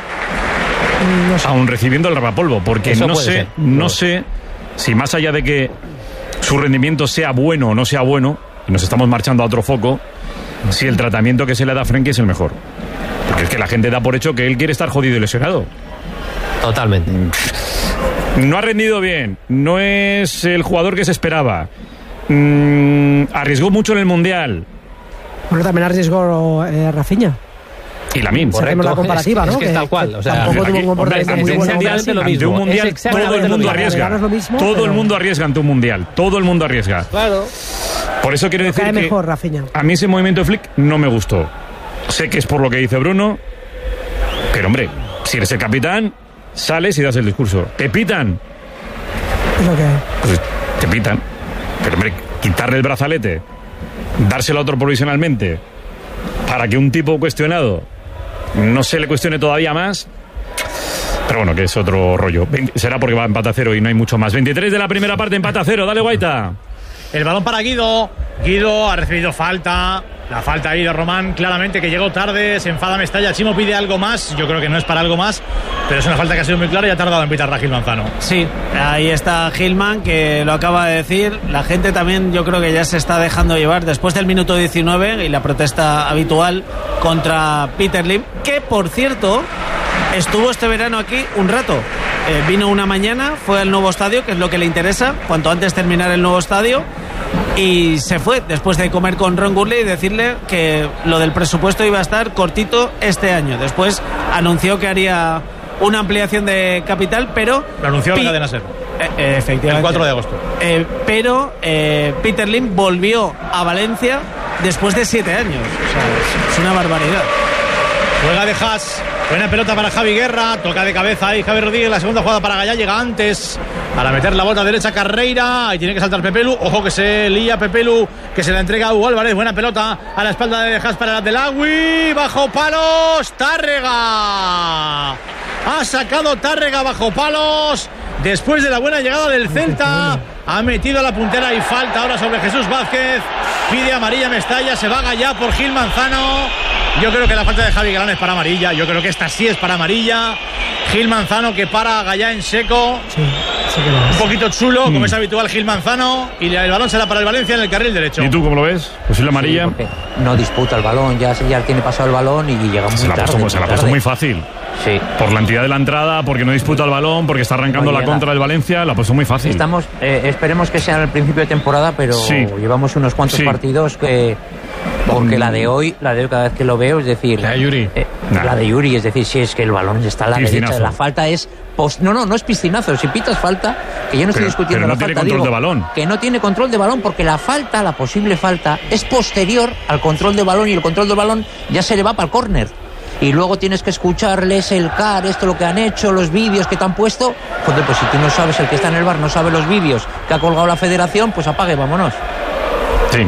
C: no sé. aún recibiendo el rapapolvo, porque Eso no sé, ser. no sé si más allá de que su rendimiento sea bueno o no sea bueno, y nos estamos marchando a otro foco, si el tratamiento que se le da a Frenkie es el mejor. Porque es que la gente da por hecho que él quiere estar jodido y lesionado.
V: Totalmente.
C: No ha rendido bien, no es el jugador que se esperaba. Mm, arriesgó mucho en el Mundial.
A: Bueno, también arriesgó eh, Rafinha.
C: Y la misma.
A: Hacemos la comparativa,
V: es,
A: ¿no?
V: Es que, que es tal cual. O sea,
A: tampoco tuvo un comportamiento muy bueno.
V: Ante
C: un mundial, un mundial todo el mundo arriesga.
A: No mismo,
C: todo
A: pero...
C: el mundo arriesga ante un mundial. Todo el mundo arriesga.
B: Claro.
C: Por eso quiero decir
A: cae
C: que
A: mejor, Rafinha.
C: A mí ese movimiento de Flick no me gustó. Sé que es por lo que dice Bruno, pero hombre, si eres el capitán, sales y das el discurso. ¿Te pitan?
A: ¿Es lo que hay?
C: Pues te pitan. Pero hombre, quitarle el brazalete, dárselo a otro provisionalmente, para que un tipo cuestionado no se le cuestione todavía más. Pero bueno, que es otro rollo. Será porque va a empate a cero y no hay mucho más. veintitrés de la primera parte, empate a cero. Dale, Guaita.
T: El balón para Guido. Guido ha recibido falta. La falta ahí de Román, claramente, que llegó tarde. Se enfada Mestalla. Chimo pide algo más. Yo creo que no es para algo más, pero es una falta que ha sido muy clara y ha tardado en pitar a Gil Manzano.
B: Sí, ahí está Gilman, que lo acaba de decir. La gente también, yo creo que ya se está dejando llevar después del minuto diecinueve y la protesta habitual contra Peter Lim, que por cierto estuvo este verano aquí un rato. Eh, vino una mañana, fue al nuevo estadio, que es lo que le interesa, cuanto antes terminar el nuevo estadio, y se fue después de comer con Ron Gurley y decirle que lo del presupuesto iba a estar cortito este año. Después anunció que haría una ampliación de capital, pero...
T: Lo anunció
B: Pi-
T: la cadena SER.
B: Eh, eh, efectivamente.
T: El cuatro de agosto.
B: Eh, pero eh, Peter Lim volvió a Valencia después de siete años. O sea, es, es una barbaridad.
T: Juega de Haas. Buena pelota para Javi Guerra. Toca de cabeza ahí Javi Rodríguez. La segunda jugada para Gallá. Llega antes para meter la bota derecha Carreira. Ahí tiene que saltar Pepelu. Ojo que se lía Pepelu, que se la entrega a Hugo Álvarez. Buena pelota a la espalda de Haas para la del Agui. Bajo palos. Tárrega.
F: Ha sacado Tárrega bajo palos. Después de la buena llegada del Celta, ha metido a la puntera y falta ahora sobre Jesús Vázquez. Pide amarilla Mestalla, se va Gallá por Gil Manzano. Yo creo que la falta de Javi Galán es para amarilla. Yo creo que esta sí es para amarilla. Gil Manzano que para a Gallá en seco. Sí, sí que un poquito chulo, mm. como es habitual Gil Manzano. Y el balón será para el Valencia en el carril derecho.
C: ¿Y tú cómo lo ves? Pues es la amarilla.
Q: Sí, no disputa el balón, ya, ya tiene pasado el balón y llega muy
C: se la
Q: tarde.
C: Puesto,
Q: muy
C: se la ha
Q: tarde.
C: puesto muy fácil.
Q: Sí.
C: Por la entidad de la entrada, porque no disputa el balón, porque está arrancando no la contra del Valencia, la ha puesto muy fácil.
Q: Estamos, eh, esperemos que sea en el principio de temporada, pero
C: sí.
Q: llevamos unos cuantos sí. partidos que... Porque la de hoy, la de hoy cada vez que lo veo, es decir...
C: La de Yuri.
Q: Eh,
C: nah.
Q: La de Yuri, es decir, si es que el balón está a la
C: Piscinazo.
Q: derecha, la falta es... Post, no, no, no es piscinazo. Si pitas falta, que yo no estoy
C: pero,
Q: discutiendo
C: pero no
Q: la
C: tiene
Q: falta,
C: control
Q: digo
C: de balón.
Q: que no tiene control de balón porque la falta, la posible falta, es posterior al control de balón y el control de balón ya se le va para el córner. Y luego tienes que escucharles el C A R, esto lo que han hecho, los vídeos que te han puesto. Joder, pues si tú no sabes, el que está en el bar no sabe los vídeos que ha colgado la federación, pues apague, vámonos.
C: Sí.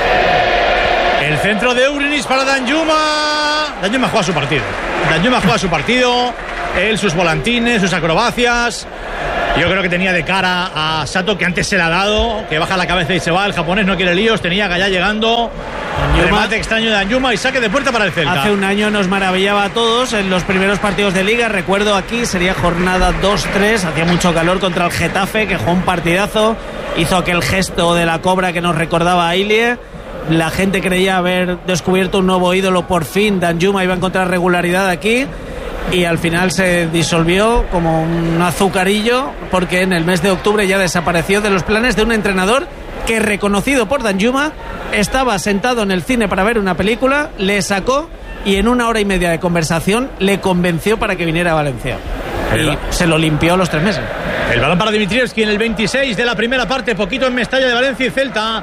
F: El centro de Urinis para Danjuma. Danjuma juega su partido. Danjuma juega su partido. Él, sus volantines, sus acrobacias. Yo creo que tenía de cara a Sato, que antes se le ha dado, que baja la cabeza y se va. El japonés no quiere líos. Tenía Gallá llegando. Remate extraño de Danjuma y saque de puerta para el Celta.
D: Hace un año nos maravillaba a todos en los primeros partidos de Liga. Recuerdo aquí, sería jornada dos tres. Hacía mucho calor contra el Getafe, que jugó un partidazo. Hizo aquel gesto de la cobra que nos recordaba a Ilie. La gente creía haber descubierto un nuevo ídolo por fin. Danjuma iba a encontrar regularidad aquí. Y al final se disolvió como un azucarillo, porque en el mes de octubre ya desapareció de los planes de un entrenador que, reconocido por Danjuma, estaba sentado en el cine para ver una película, le sacó y en una hora y media de conversación le convenció para que viniera a Valencia. Y se lo limpió a los tres meses.
F: El balón para Dimitrievski en el veintiséis de la primera parte, poquito en Mestalla de Valencia y Celta.